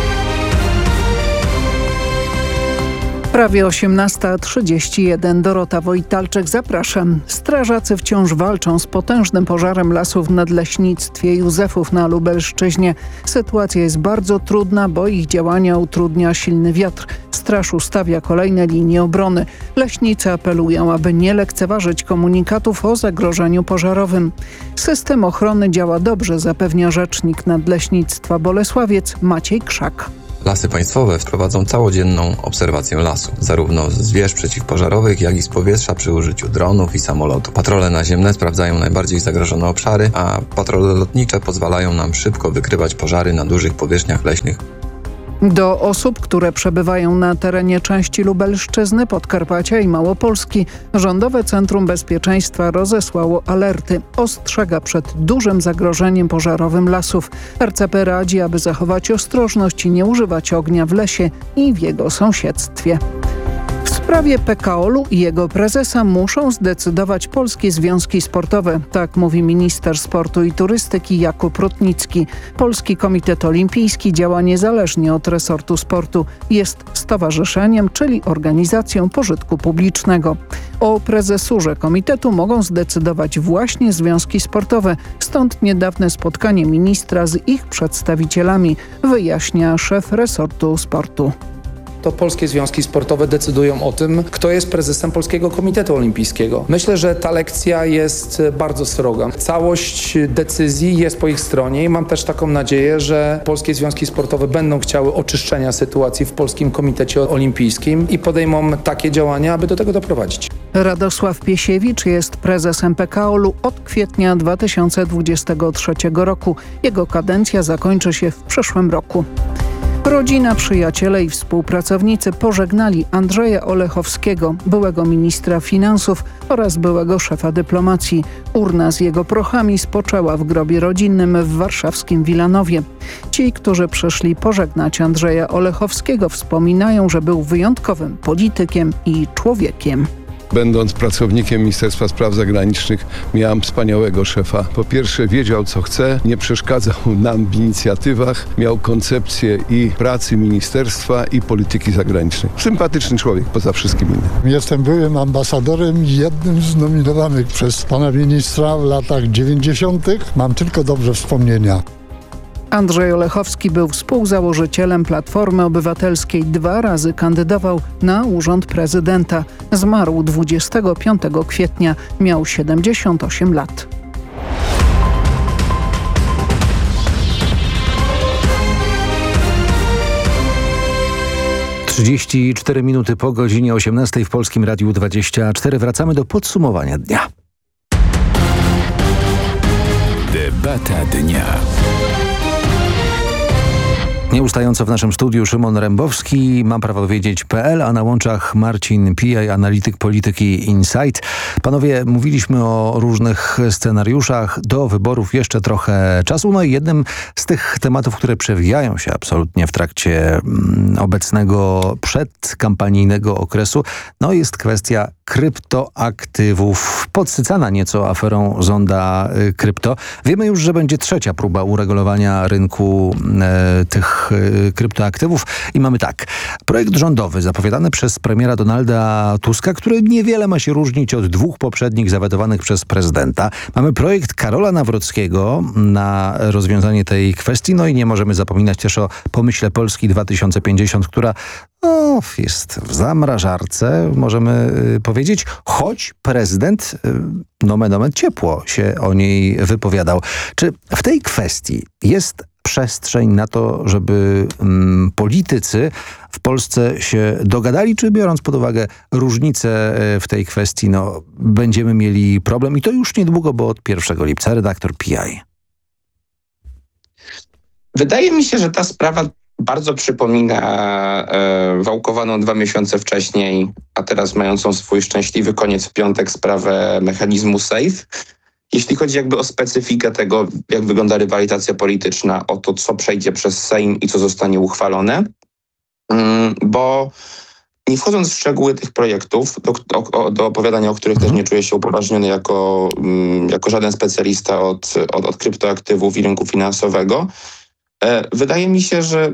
Prawie osiemnasta trzydzieści jeden. Dorota Wojtalczyk, zapraszam. Strażacy wciąż walczą z potężnym pożarem lasów w nadleśnictwie Józefów na Lubelszczyźnie. Sytuacja jest bardzo trudna, bo ich działania utrudnia silny wiatr. Straż ustawia kolejne linie obrony. Leśnicy apelują, aby nie lekceważyć komunikatów o zagrożeniu pożarowym. System ochrony działa dobrze, zapewnia rzecznik Nadleśnictwa Bolesławiec Maciej Krzak. Lasy Państwowe wprowadzą całodzienną obserwację lasu, zarówno z wież przeciwpożarowych, jak i z powietrza przy użyciu dronów i samolotów. Patrole naziemne sprawdzają najbardziej zagrożone obszary, a patrole lotnicze pozwalają nam szybko wykrywać pożary na dużych powierzchniach leśnych. Do osób, które przebywają na terenie części Lubelszczyzny, Podkarpacia i Małopolski, Rządowe Centrum Bezpieczeństwa rozesłało alerty. Ostrzega przed dużym zagrożeniem pożarowym lasów. R C P radzi, aby zachować ostrożność i nie używać ognia w lesie i w jego sąsiedztwie. W sprawie P K O L-u i jego prezesa muszą zdecydować polskie związki sportowe. Tak mówi minister sportu i turystyki Jakub Rutnicki. Polski Komitet Olimpijski działa niezależnie od resortu sportu. Jest stowarzyszeniem, czyli organizacją pożytku publicznego. O prezesurze komitetu mogą zdecydować właśnie związki sportowe. Stąd niedawne spotkanie ministra z ich przedstawicielami, wyjaśnia szef resortu sportu. To polskie związki sportowe decydują o tym, kto jest prezesem Polskiego Komitetu Olimpijskiego. Myślę, że ta lekcja jest bardzo sroga. Całość decyzji jest po ich stronie i mam też taką nadzieję, że polskie związki sportowe będą chciały oczyszczenia sytuacji w Polskim Komitecie Olimpijskim i podejmą takie działania, aby do tego doprowadzić. Radosław Piesiewicz jest prezesem P K O L-u od kwietnia dwa tysiące dwudziestego trzeciego roku. Jego kadencja zakończy się w przyszłym roku. Rodzina, przyjaciele i współpracownicy pożegnali Andrzeja Olechowskiego, byłego ministra finansów oraz byłego szefa dyplomacji. Urna z jego prochami spoczęła w grobie rodzinnym w warszawskim Wilanowie. Ci, którzy przyszli pożegnać Andrzeja Olechowskiego, wspominają, że był wyjątkowym politykiem i człowiekiem. Będąc pracownikiem Ministerstwa Spraw Zagranicznych, miałem wspaniałego szefa. Po pierwsze, wiedział, co chce, nie przeszkadzał nam w inicjatywach, miał koncepcję i pracy ministerstwa, i polityki zagranicznej. Sympatyczny człowiek, poza wszystkim innym. Jestem byłym ambasadorem i jednym z nominowanych przez pana ministra w latach dziewięćdziesiątych. Mam tylko dobrze wspomnienia. Andrzej Olechowski był współzałożycielem Platformy Obywatelskiej. Dwa razy kandydował na urząd prezydenta. Zmarł dwudziestego piątego kwietnia. Miał siedemdziesiąt osiem lat. trzydzieści cztery minuty po godzinie osiemnastej w Polskim Radiu dwadzieścia cztery. Wracamy do podsumowania dnia. Debata dnia. Nieustająco w naszym studiu Szymon Rembowski, mam prawo wiedzieć kropka p l, a na łączach Marcin Pijaj, analityk polityki Insight. Panowie, mówiliśmy o różnych scenariuszach. Do wyborów jeszcze trochę czasu. No i jednym z tych tematów, które przewijają się absolutnie w trakcie mm, obecnego przedkampanijnego okresu, no jest kwestia kryptoaktywów. Podsycana nieco aferą Zonda y, Krypto. Wiemy już, że będzie trzecia próba uregulowania rynku y, tych y, kryptoaktywów i mamy tak. Projekt rządowy zapowiadany przez premiera Donalda Tuska, który niewiele ma się różnić od dwóch poprzednich zawetowanych przez prezydenta. Mamy projekt Karola Nawrockiego na rozwiązanie tej kwestii. No i nie możemy zapominać też o pomyśle Polski dwa tysiące pięćdziesiąt, która no, jest w zamrażarce, możemy y, powiedzieć, choć prezydent y, nomen omen ciepło się o niej wypowiadał. Czy w tej kwestii jest przestrzeń na to, żeby mm, politycy w Polsce się dogadali, czy biorąc pod uwagę różnice w tej kwestii, no, będziemy mieli problem i to już niedługo, bo od pierwszego lipca. Redaktor P I. Wydaje mi się, że ta sprawa bardzo przypomina e, wałkowaną dwa miesiące wcześniej, a teraz mającą swój szczęśliwy koniec w piątek sprawę mechanizmu SAFE. Jeśli chodzi jakby o specyfikę tego, jak wygląda rywalizacja polityczna, o to, co przejdzie przez Sejm i co zostanie uchwalone, mm, bo nie wchodząc w szczegóły tych projektów, do, o, do opowiadania, o których też nie czuję się upoważniony jako, mm, jako żaden specjalista od, od, od kryptoaktywów i rynku finansowego, e, wydaje mi się, że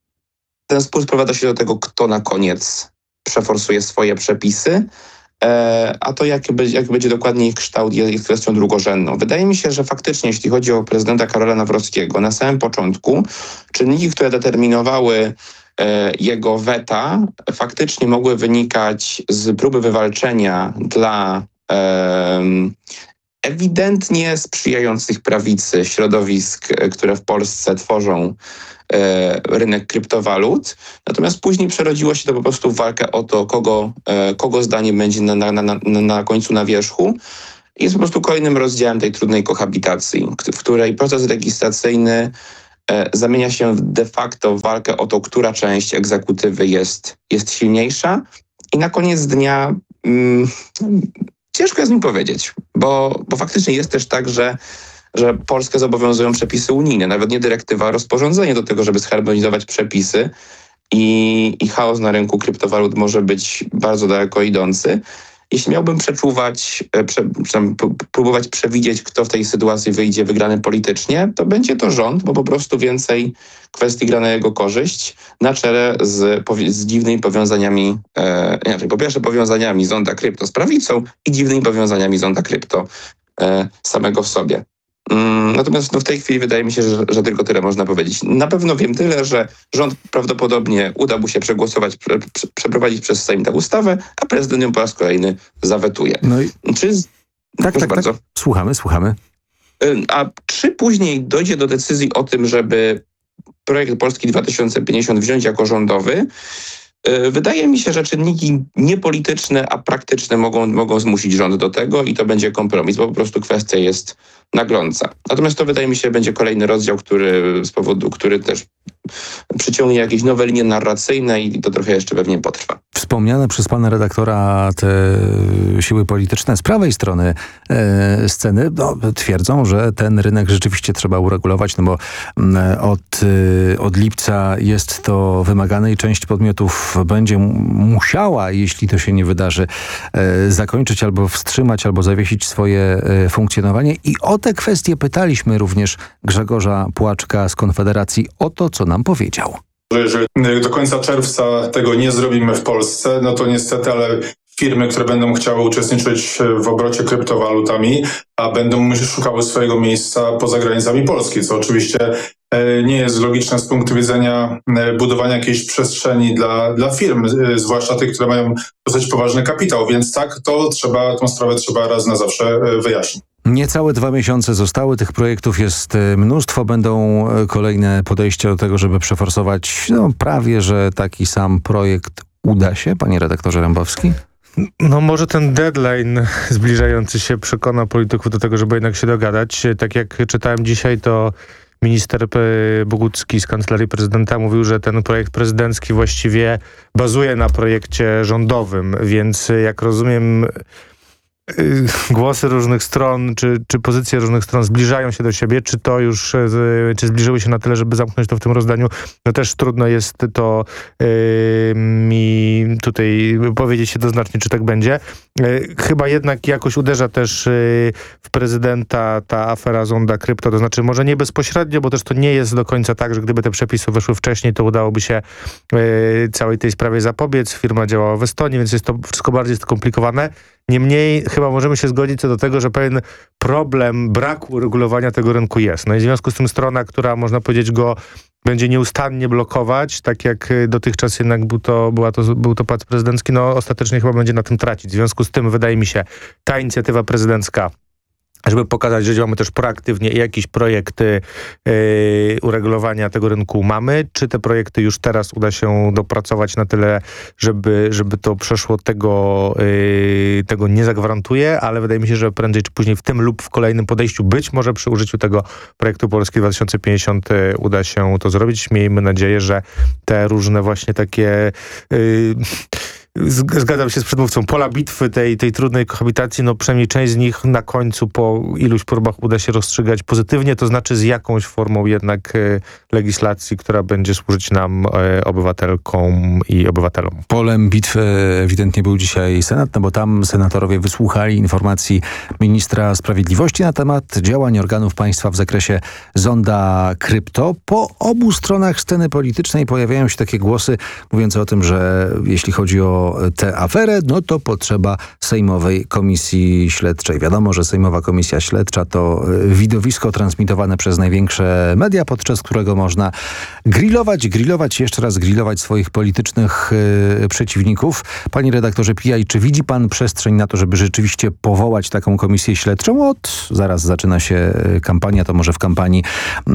ten spór sprowadza się do tego, kto na koniec przeforsuje swoje przepisy, e, a to jak, jak będzie dokładnie ich kształt jest kwestią drugorzędną. Wydaje mi się, że faktycznie, jeśli chodzi o prezydenta Karola Nawrockiego, na samym początku czynniki, które determinowały e, jego weta, faktycznie mogły wynikać z próby wywalczenia dla e, ewidentnie sprzyjających prawicy środowisk, które w Polsce tworzą e, rynek kryptowalut. Natomiast później przerodziło się to po prostu w walkę o to, kogo, e, kogo zdanie będzie na, na, na, na końcu na wierzchu. Jest po prostu kolejnym rozdziałem tej trudnej kohabitacji, w której proces legislacyjny e, zamienia się w de facto w walkę o to, która część egzekutywy jest, jest silniejsza. I na koniec dnia mm, ciężko jest mi powiedzieć, bo, bo faktycznie jest też tak, że, że Polskę zobowiązują przepisy unijne, nawet nie dyrektywa, a rozporządzenie do tego, żeby zharmonizować przepisy i, i chaos na rynku kryptowalut może być bardzo daleko idący. Jeśli miałbym przeczuwać, prze, próbować przewidzieć, kto w tej sytuacji wyjdzie wygrany politycznie, to będzie to rząd, bo po prostu więcej kwestii gra na jego korzyść, na czele z, z dziwnymi powiązaniami, e, nie, po pierwsze powiązaniami Zonda Krypto z prawicą i dziwnymi powiązaniami Zonda Krypto e, samego w sobie. Mm, natomiast no, w tej chwili wydaje mi się, że, że tylko tyle można powiedzieć. Na pewno wiem tyle, że rząd prawdopodobnie uda mu się przegłosować, prze, prze, przeprowadzić przez Sejm tę ustawę, a prezydent ją po raz kolejny zawetuje. No i... Czy... Tak, tak, bardzo. tak. Słuchamy, słuchamy. A czy później dojdzie do decyzji o tym, żeby projekt Polski dwa tysiące pięćdziesiąt wziąć jako rządowy? Wydaje mi się, że czynniki niepolityczne, a praktyczne mogą, mogą zmusić rząd do tego i to będzie kompromis, bo po prostu kwestia jest nagląca. Natomiast to wydaje mi się będzie kolejny rozdział, który z powodu, który też przyciągnie jakieś nowe linie narracyjne i to trochę jeszcze pewnie potrwa. Wspomniane przez pana redaktora te siły polityczne z prawej strony e, sceny no, twierdzą, że ten rynek rzeczywiście trzeba uregulować, no bo m, od, e, od lipca jest to wymagane i część podmiotów będzie musiała, jeśli to się nie wydarzy, e, zakończyć albo wstrzymać, albo zawiesić swoje e, funkcjonowanie. I o te kwestie pytaliśmy również Grzegorza Płaczka z Konfederacji o to, co nam powiedział. Jeżeli do końca czerwca tego nie zrobimy w Polsce, no to niestety, ale firmy, które będą chciały uczestniczyć w obrocie kryptowalutami, a będą szukały swojego miejsca poza granicami Polski, co oczywiście nie jest logiczne z punktu widzenia budowania jakiejś przestrzeni dla, dla firm, zwłaszcza tych, które mają dosyć poważny kapitał. Więc tak, to trzeba, tą sprawę trzeba raz na zawsze wyjaśnić. Niecałe dwa miesiące zostały, tych projektów jest mnóstwo. Będą kolejne podejścia do tego, żeby przeforsować no, prawie, że taki sam projekt uda się, panie redaktorze Rembowski? No może ten deadline zbliżający się przekona polityków do tego, żeby jednak się dogadać. Tak jak czytałem dzisiaj, to minister Bogucki z Kancelarii Prezydenta mówił, że ten projekt prezydencki właściwie bazuje na projekcie rządowym, więc jak rozumiem, głosy różnych stron, czy, czy pozycje różnych stron zbliżają się do siebie, czy to już, czy zbliżyły się na tyle, żeby zamknąć to w tym rozdaniu, no też trudno jest to yy, mi tutaj powiedzieć jednoznacznie, czy tak będzie. Yy, chyba jednak jakoś uderza też yy, w prezydenta ta afera Zonda Krypto, to znaczy może nie bezpośrednio, bo też to nie jest do końca tak, że gdyby te przepisy weszły wcześniej, to udałoby się yy, całej tej sprawie zapobiec. Firma działała w Estonii, więc jest to wszystko bardziej skomplikowane. Niemniej chyba możemy się zgodzić co do tego, że pewien problem braku uregulowania tego rynku jest. No i w związku z tym strona, która można powiedzieć go będzie nieustannie blokować, tak jak dotychczas jednak był to, była to, był to pałac prezydencki, no ostatecznie chyba będzie na tym tracić. W związku z tym wydaje mi się ta inicjatywa prezydencka, żeby pokazać, że działamy też proaktywnie i jakieś projekty yy, uregulowania tego rynku mamy, czy te projekty już teraz uda się dopracować na tyle, żeby, żeby to przeszło, tego, yy, tego nie zagwarantuje, ale wydaje mi się, że prędzej czy później w tym lub w kolejnym podejściu, być może przy użyciu tego projektu Polski dwa tysiące pięćdziesiąt uda się to zrobić. Miejmy nadzieję, że te różne właśnie takie... Yy, Zgadzam się z przedmówcą. Pola bitwy tej, tej trudnej kohabitacji, no przynajmniej część z nich na końcu po iluś próbach uda się rozstrzygać pozytywnie, to znaczy z jakąś formą jednak e, legislacji, która będzie służyć nam, e, obywatelkom i obywatelom. Polem bitwy ewidentnie był dzisiaj Senat, no bo tam senatorowie wysłuchali informacji ministra sprawiedliwości na temat działań organów państwa w zakresie Zonda Krypto. Po obu stronach sceny politycznej pojawiają się takie głosy mówiące o tym, że jeśli chodzi o tę aferę, no to potrzeba Sejmowej Komisji Śledczej. Wiadomo, że Sejmowa Komisja Śledcza to widowisko transmitowane przez największe media, podczas którego można grillować, grillować, jeszcze raz grillować swoich politycznych yy, przeciwników. Panie redaktorze Pijaj, czy widzi pan przestrzeń na to, żeby rzeczywiście powołać taką komisję śledczą? Od zaraz zaczyna się kampania, to może w kampanii yy,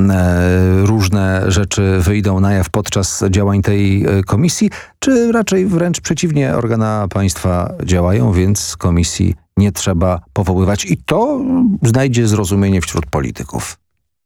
różne rzeczy wyjdą na jaw podczas działań tej yy, komisji, czy raczej wręcz przeciwnie, organa państwa działają, więc komisji nie trzeba powoływać i to znajdzie zrozumienie wśród polityków.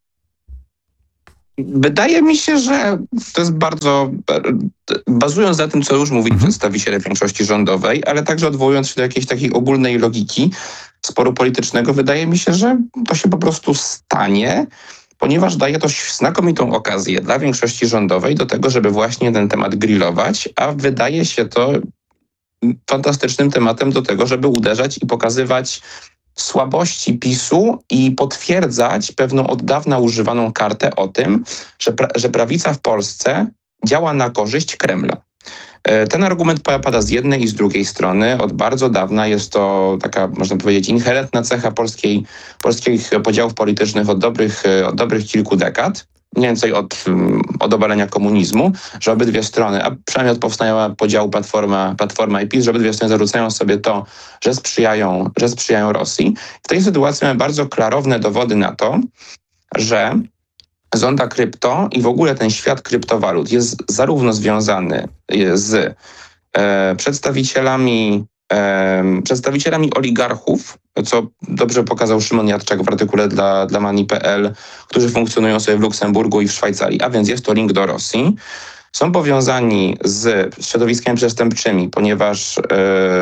Wydaje mi się, że to jest bardzo, bazując na tym, co już mówili mhm. przedstawiciele większości rządowej, ale także odwołując się do jakiejś takiej ogólnej logiki sporu politycznego, wydaje mi się, że to się po prostu stanie, ponieważ daje to znakomitą okazję dla większości rządowej do tego, żeby właśnie ten temat grillować, a wydaje się to fantastycznym tematem do tego, żeby uderzać i pokazywać słabości PiSu i potwierdzać pewną od dawna używaną kartę o tym, że, pra- że prawica w Polsce działa na korzyść Kremla. Ten argument pada z jednej i z drugiej strony. Od bardzo dawna jest to taka, można powiedzieć, inherentna cecha polskiej, polskich podziałów politycznych od dobrych, od dobrych kilku dekad. Mniej więcej od, od obalenia komunizmu, że obydwie strony, a przynajmniej od powstania podziału Platforma, Platforma i PiS, że obydwie strony zarzucają sobie to, że sprzyjają, że sprzyjają Rosji. W tej sytuacji mamy bardzo klarowne dowody na to, że Zonda Krypto i w ogóle ten świat kryptowalut jest zarówno związany z e, przedstawicielami e, przedstawicielami oligarchów, co dobrze pokazał Szymon Jadczak w artykule dla, dla Money kropka p l, którzy funkcjonują sobie w Luksemburgu i w Szwajcarii, a więc jest to link do Rosji. Są powiązani z środowiskami przestępczymi, ponieważ e,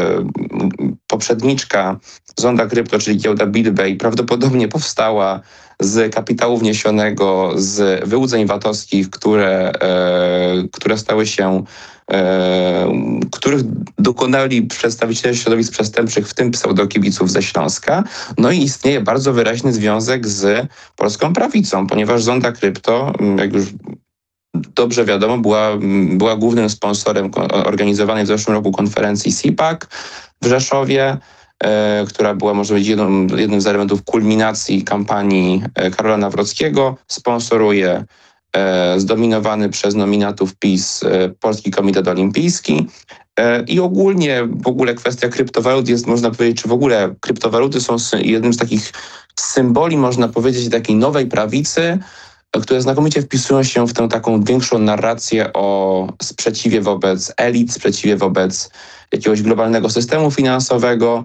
poprzedniczka Zonda Krypto, czyli giełda BitBay, prawdopodobnie powstała z kapitału wniesionego z wyłudzeń VAT-owskich, które, e, które stały się, e, których dokonali przedstawiciele środowisk przestępczych, w tym pseudokibiców ze Śląska. No i istnieje bardzo wyraźny związek z polską prawicą, ponieważ Zonda Krypto, jak już dobrze wiadomo, była, była głównym sponsorem organizowanej w zeszłym roku konferencji C PAC w Rzeszowie, e, która była, może być, jedną, jednym z elementów kulminacji kampanii Karola Nawrockiego. Sponsoruje e, zdominowany przez nominatów PiS e, Polski Komitet Olimpijski. E, I ogólnie w ogóle kwestia kryptowalut jest, można powiedzieć, czy w ogóle kryptowaluty są jednym z takich symboli, można powiedzieć, takiej nowej prawicy, które znakomicie wpisują się w tę taką większą narrację o sprzeciwie wobec elit, sprzeciwie wobec jakiegoś globalnego systemu finansowego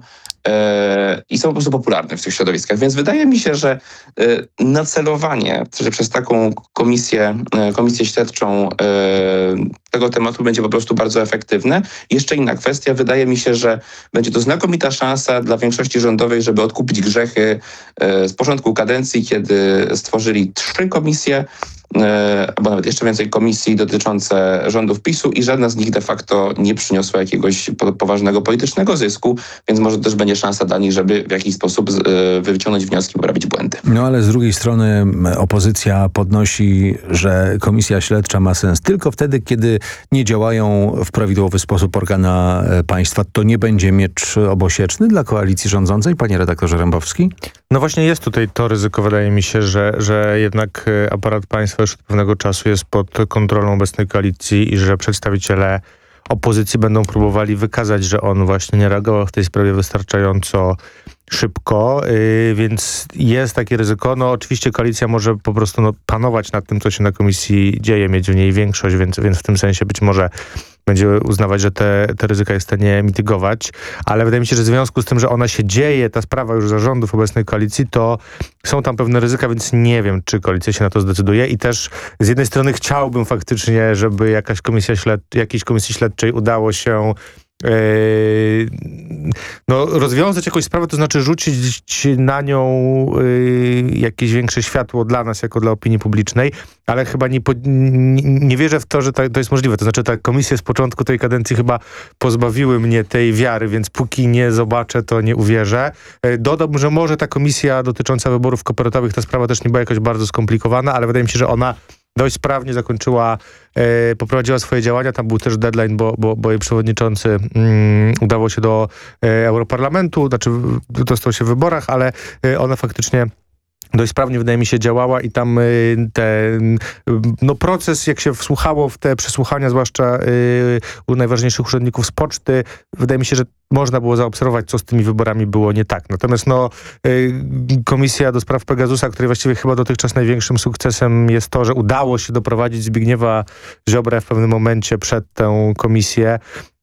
e, i są po prostu popularne w tych środowiskach. Więc wydaje mi się, że e, nacelowanie że przez taką komisję, e, komisję śledczą e, tego tematu będzie po prostu bardzo efektywne. Jeszcze inna kwestia, wydaje mi się, że będzie to znakomita szansa dla większości rządowej, żeby odkupić grzechy e, z początku kadencji, kiedy stworzyli trzy komisje, albo nawet jeszcze więcej komisji dotyczące rządów PiSu i żadna z nich de facto nie przyniosła jakiegoś poważnego politycznego zysku, więc może też będzie szansa dla nich, żeby w jakiś sposób wyciągnąć wnioski, poprawić błędy. No ale z drugiej strony opozycja podnosi, że komisja śledcza ma sens tylko wtedy, kiedy nie działają w prawidłowy sposób organa państwa. To nie będzie miecz obosieczny dla koalicji rządzącej, panie redaktorze Rembowski? No właśnie jest tutaj to ryzyko, wydaje mi się, że, że jednak aparat państwa już od pewnego czasu jest pod kontrolą obecnej koalicji i że przedstawiciele opozycji będą próbowali wykazać, że on właśnie nie reagował w tej sprawie wystarczająco szybko, yy, więc jest takie ryzyko. No oczywiście koalicja może po prostu no, panować nad tym, co się na komisji dzieje, mieć w niej większość, więc, więc w tym sensie być może będzie uznawać, że te, te ryzyka jest w stanie mitygować, ale wydaje mi się, że w związku z tym, że ona się dzieje, ta sprawa już zarządów obecnej koalicji, to są tam pewne ryzyka, więc nie wiem, czy koalicja się na to zdecyduje i też z jednej strony chciałbym faktycznie, żeby jakaś komisja śled, jakiejś komisji śledczej udało się Yy, no, rozwiązać jakąś sprawę, to znaczy rzucić na nią yy, jakieś większe światło dla nas, jako dla opinii publicznej, ale chyba nie, nie, nie wierzę w to, że ta, to jest możliwe. To znaczy ta komisja z początku tej kadencji chyba pozbawiły mnie tej wiary, więc póki nie zobaczę, to nie uwierzę. Yy, dodam, że może ta komisja dotycząca wyborów kopertowych, ta sprawa też nie była jakoś bardzo skomplikowana, ale wydaje mi się, że ona dość sprawnie zakończyła, e, poprowadziła swoje działania. Tam był też deadline, bo, bo, bo jej przewodniczący mm, udało się do e, Europarlamentu, znaczy dostał się w wyborach, ale e, ona faktycznie dość sprawnie, wydaje mi się, działała i tam y, ten no, proces, jak się wsłuchało w te przesłuchania, zwłaszcza y, u najważniejszych urzędników z poczty, wydaje mi się, że można było zaobserwować, co z tymi wyborami było nie tak. Natomiast no, y, Komisja do Spraw Pegasusa, której właściwie chyba dotychczas największym sukcesem jest to, że udało się doprowadzić Zbigniewa Ziobrę w pewnym momencie przed tę komisję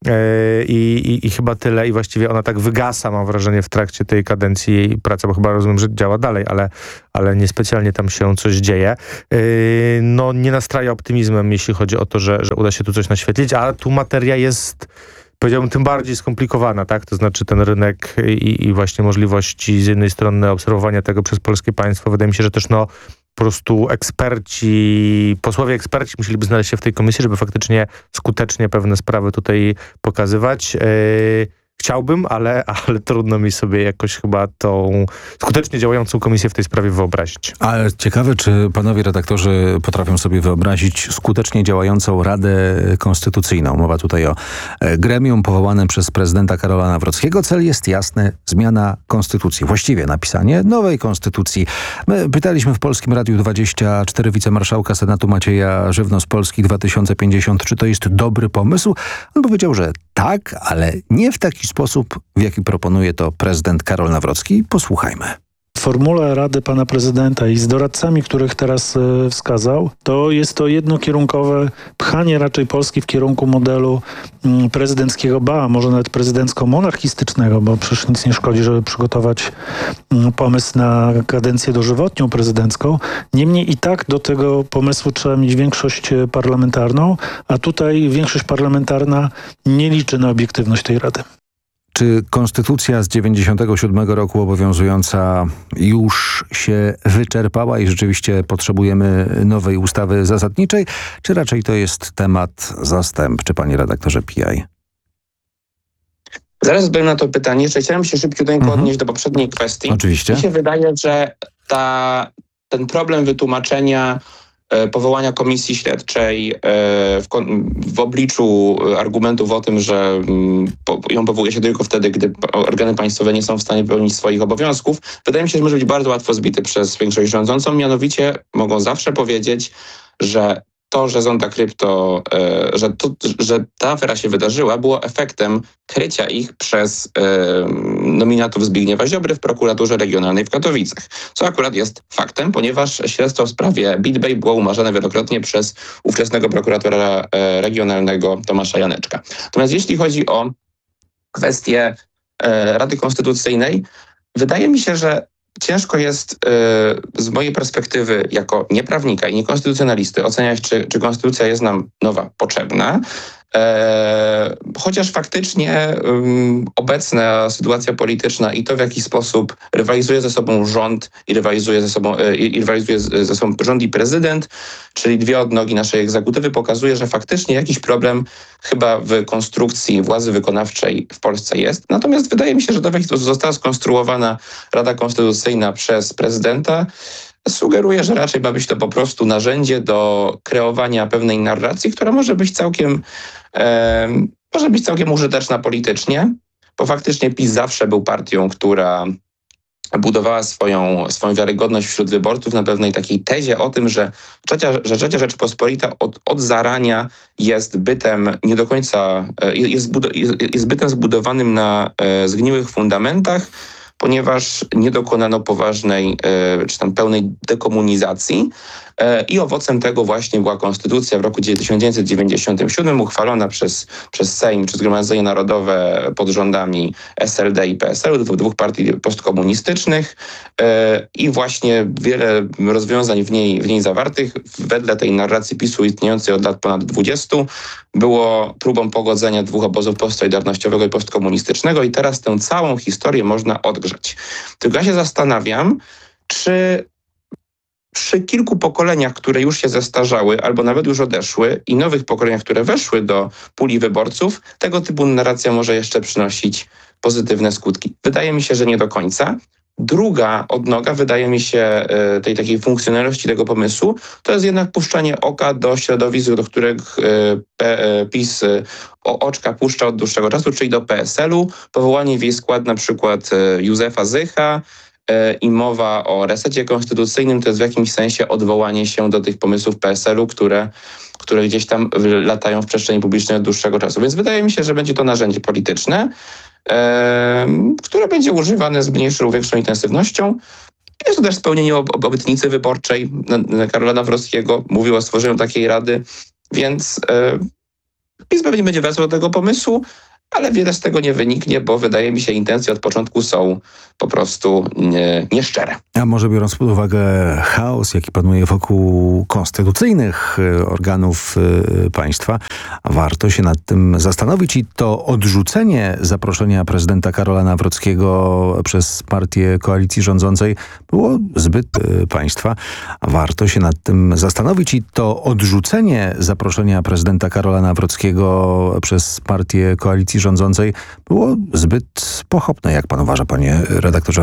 i, i, i chyba tyle. I właściwie ona tak wygasa, mam wrażenie, w trakcie tej kadencji jej praca, bo chyba rozumiem, że działa dalej, ale, ale niespecjalnie tam się coś dzieje. No nie nastraja optymizmem, jeśli chodzi o to, że, że uda się tu coś naświetlić, a tu materia jest, powiedziałbym, tym bardziej skomplikowana, tak? To znaczy ten rynek i, i właśnie możliwości z jednej strony obserwowania tego przez polskie państwo. Wydaje mi się, że też no po prostu eksperci, posłowie eksperci musieliby znaleźć się w tej komisji, żeby faktycznie skutecznie pewne sprawy tutaj pokazywać. Yy, chciałbym, ale, ale trudno mi sobie jakoś chyba tą skutecznie działającą komisję w tej sprawie wyobrazić. Ale ciekawe, czy panowie redaktorzy potrafią sobie wyobrazić skutecznie działającą Radę Konstytucyjną. Mowa tutaj o gremium powołanym przez prezydenta Karola Nawrockiego. Cel jest jasny, zmiana konstytucji. Właściwie napisanie nowej konstytucji. My pytaliśmy w Polskim Radiu dwadzieścia cztery wicemarszałka Senatu Macieja Żywno z Polski dwa tysiące pięćdziesiąt, czy to jest dobry pomysł. On powiedział, że tak, ale nie w taki sposób, w jaki proponuje to prezydent Karol Nawrocki. Posłuchajmy. W formule Rady pana prezydenta i z doradcami, których teraz y, wskazał, to jest to jednokierunkowe pchanie raczej Polski w kierunku modelu y, prezydenckiego, ba, może nawet prezydencko-monarchistycznego, bo przecież nic nie szkodzi, żeby przygotować y, pomysł na kadencję dożywotnią prezydencką. Niemniej i tak do tego pomysłu trzeba mieć większość parlamentarną, a tutaj większość parlamentarna nie liczy na obiektywność tej Rady. Czy konstytucja z dziewięćdziesiątego siódmego roku obowiązująca już się wyczerpała i rzeczywiście potrzebujemy nowej ustawy zasadniczej, czy raczej to jest temat zastępczy, panie redaktorze P I? Zaraz odpowiem na to pytanie. Jeszcze chciałem się szybciutko mhm. odnieść do poprzedniej kwestii. Oczywiście. Mi się wydaje, że ta, ten problem wytłumaczenia powołania komisji śledczej w, w obliczu argumentów o tym, że ją powołuje się tylko wtedy, gdy organy państwowe nie są w stanie pełnić swoich obowiązków, wydaje mi się, że może być bardzo łatwo zbity przez większość rządzącą. Mianowicie mogą zawsze powiedzieć, że to, że Zonda Krypto, że, to, że ta afera się wydarzyła, było efektem krycia ich przez e, nominatów Zbigniewa Ziobry w prokuraturze regionalnej w Katowicach. Co akurat jest faktem, ponieważ śledztwo w sprawie BitBay było umarzane wielokrotnie przez ówczesnego prokuratora e, regionalnego Tomasza Janeczka. Natomiast jeśli chodzi o kwestię e, Rady Konstytucyjnej. Wydaje mi się, że ciężko jest e, z mojej perspektywy jako nieprawnika i niekonstytucjonalisty oceniać, czy, czy konstytucja jest nam nowa, potrzebna. E, chociaż faktycznie um, obecna sytuacja polityczna i to, w jaki sposób rywalizuje ze sobą rząd i rywalizuje ze sobą, e, i rywalizuje z, ze sobą rząd i prezydent, czyli dwie odnogi naszej egzekutywy, pokazuje, że faktycznie jakiś problem chyba w konstrukcji władzy wykonawczej w Polsce jest. Natomiast wydaje mi się, że to, w jaki sposób została skonstruowana Rada Konstytucyjna przez prezydenta, sugeruje, że raczej ma być to po prostu narzędzie do kreowania pewnej narracji, która może być całkiem, e, może być całkiem użyteczna politycznie, bo faktycznie PiS zawsze był partią, która budowała swoją, swoją wiarygodność wśród wyborców na pewnej takiej tezie o tym, że trzecia, że trzecia Rzeczpospolita od, od zarania jest bytem nie do końca, jest, jest bytem zbudowanym na e, zgniłych fundamentach, ponieważ nie dokonano poważnej czy tam pełnej dekomunizacji i owocem tego właśnie była konstytucja w roku tysiąc dziewięćset dziewięćdziesiątym siódmym uchwalona przez, przez Sejm czy Zgromadzenie Narodowe pod rządami S L D i P S L, dwóch, dwóch partii postkomunistycznych i właśnie wiele rozwiązań w niej, w niej zawartych wedle tej narracji PiSu istniejącej od lat ponad dwudziestu było próbą pogodzenia dwóch obozów postsolidarnościowego i postkomunistycznego i teraz tę całą historię można odgrzać. Tylko ja się zastanawiam, czy przy kilku pokoleniach, które już się zestarzały albo nawet już odeszły i nowych pokoleniach, które weszły do puli wyborców, tego typu narracja może jeszcze przynosić pozytywne skutki. Wydaje mi się, że nie do końca. Druga odnoga, wydaje mi się, tej takiej funkcjonalności tego pomysłu, to jest jednak puszczanie oka do środowisk, do których PiS oczka puszcza od dłuższego czasu, czyli do P S L-u, powołanie w jej skład na przykład Józefa Zycha, i mowa o resecie konstytucyjnym to jest w jakimś sensie odwołanie się do tych pomysłów P S L-u, które, które gdzieś tam latają w przestrzeni publicznej od dłuższego czasu. Więc wydaje mi się, że będzie to narzędzie polityczne, e, które będzie używane z mniejszą lub większą intensywnością. Jest to też spełnienie ob- obietnicy wyborczej Karola Nawrockiego. Mówił o stworzeniu takiej rady, więc e, PiS pewnie będzie wracał do tego pomysłu, ale wiele z tego nie wyniknie, bo wydaje mi się, intencje od początku są po prostu nie, nieszczere. A może biorąc pod uwagę chaos, jaki panuje wokół konstytucyjnych organów państwa, warto się nad tym zastanowić i to odrzucenie zaproszenia prezydenta Karola Nawrockiego przez partię koalicji rządzącej było zbyt państwa. Warto się nad tym zastanowić i to odrzucenie zaproszenia prezydenta Karola Nawrockiego przez partię koalicji rządzącej było zbyt pochopne, jak pan uważa, panie redaktorze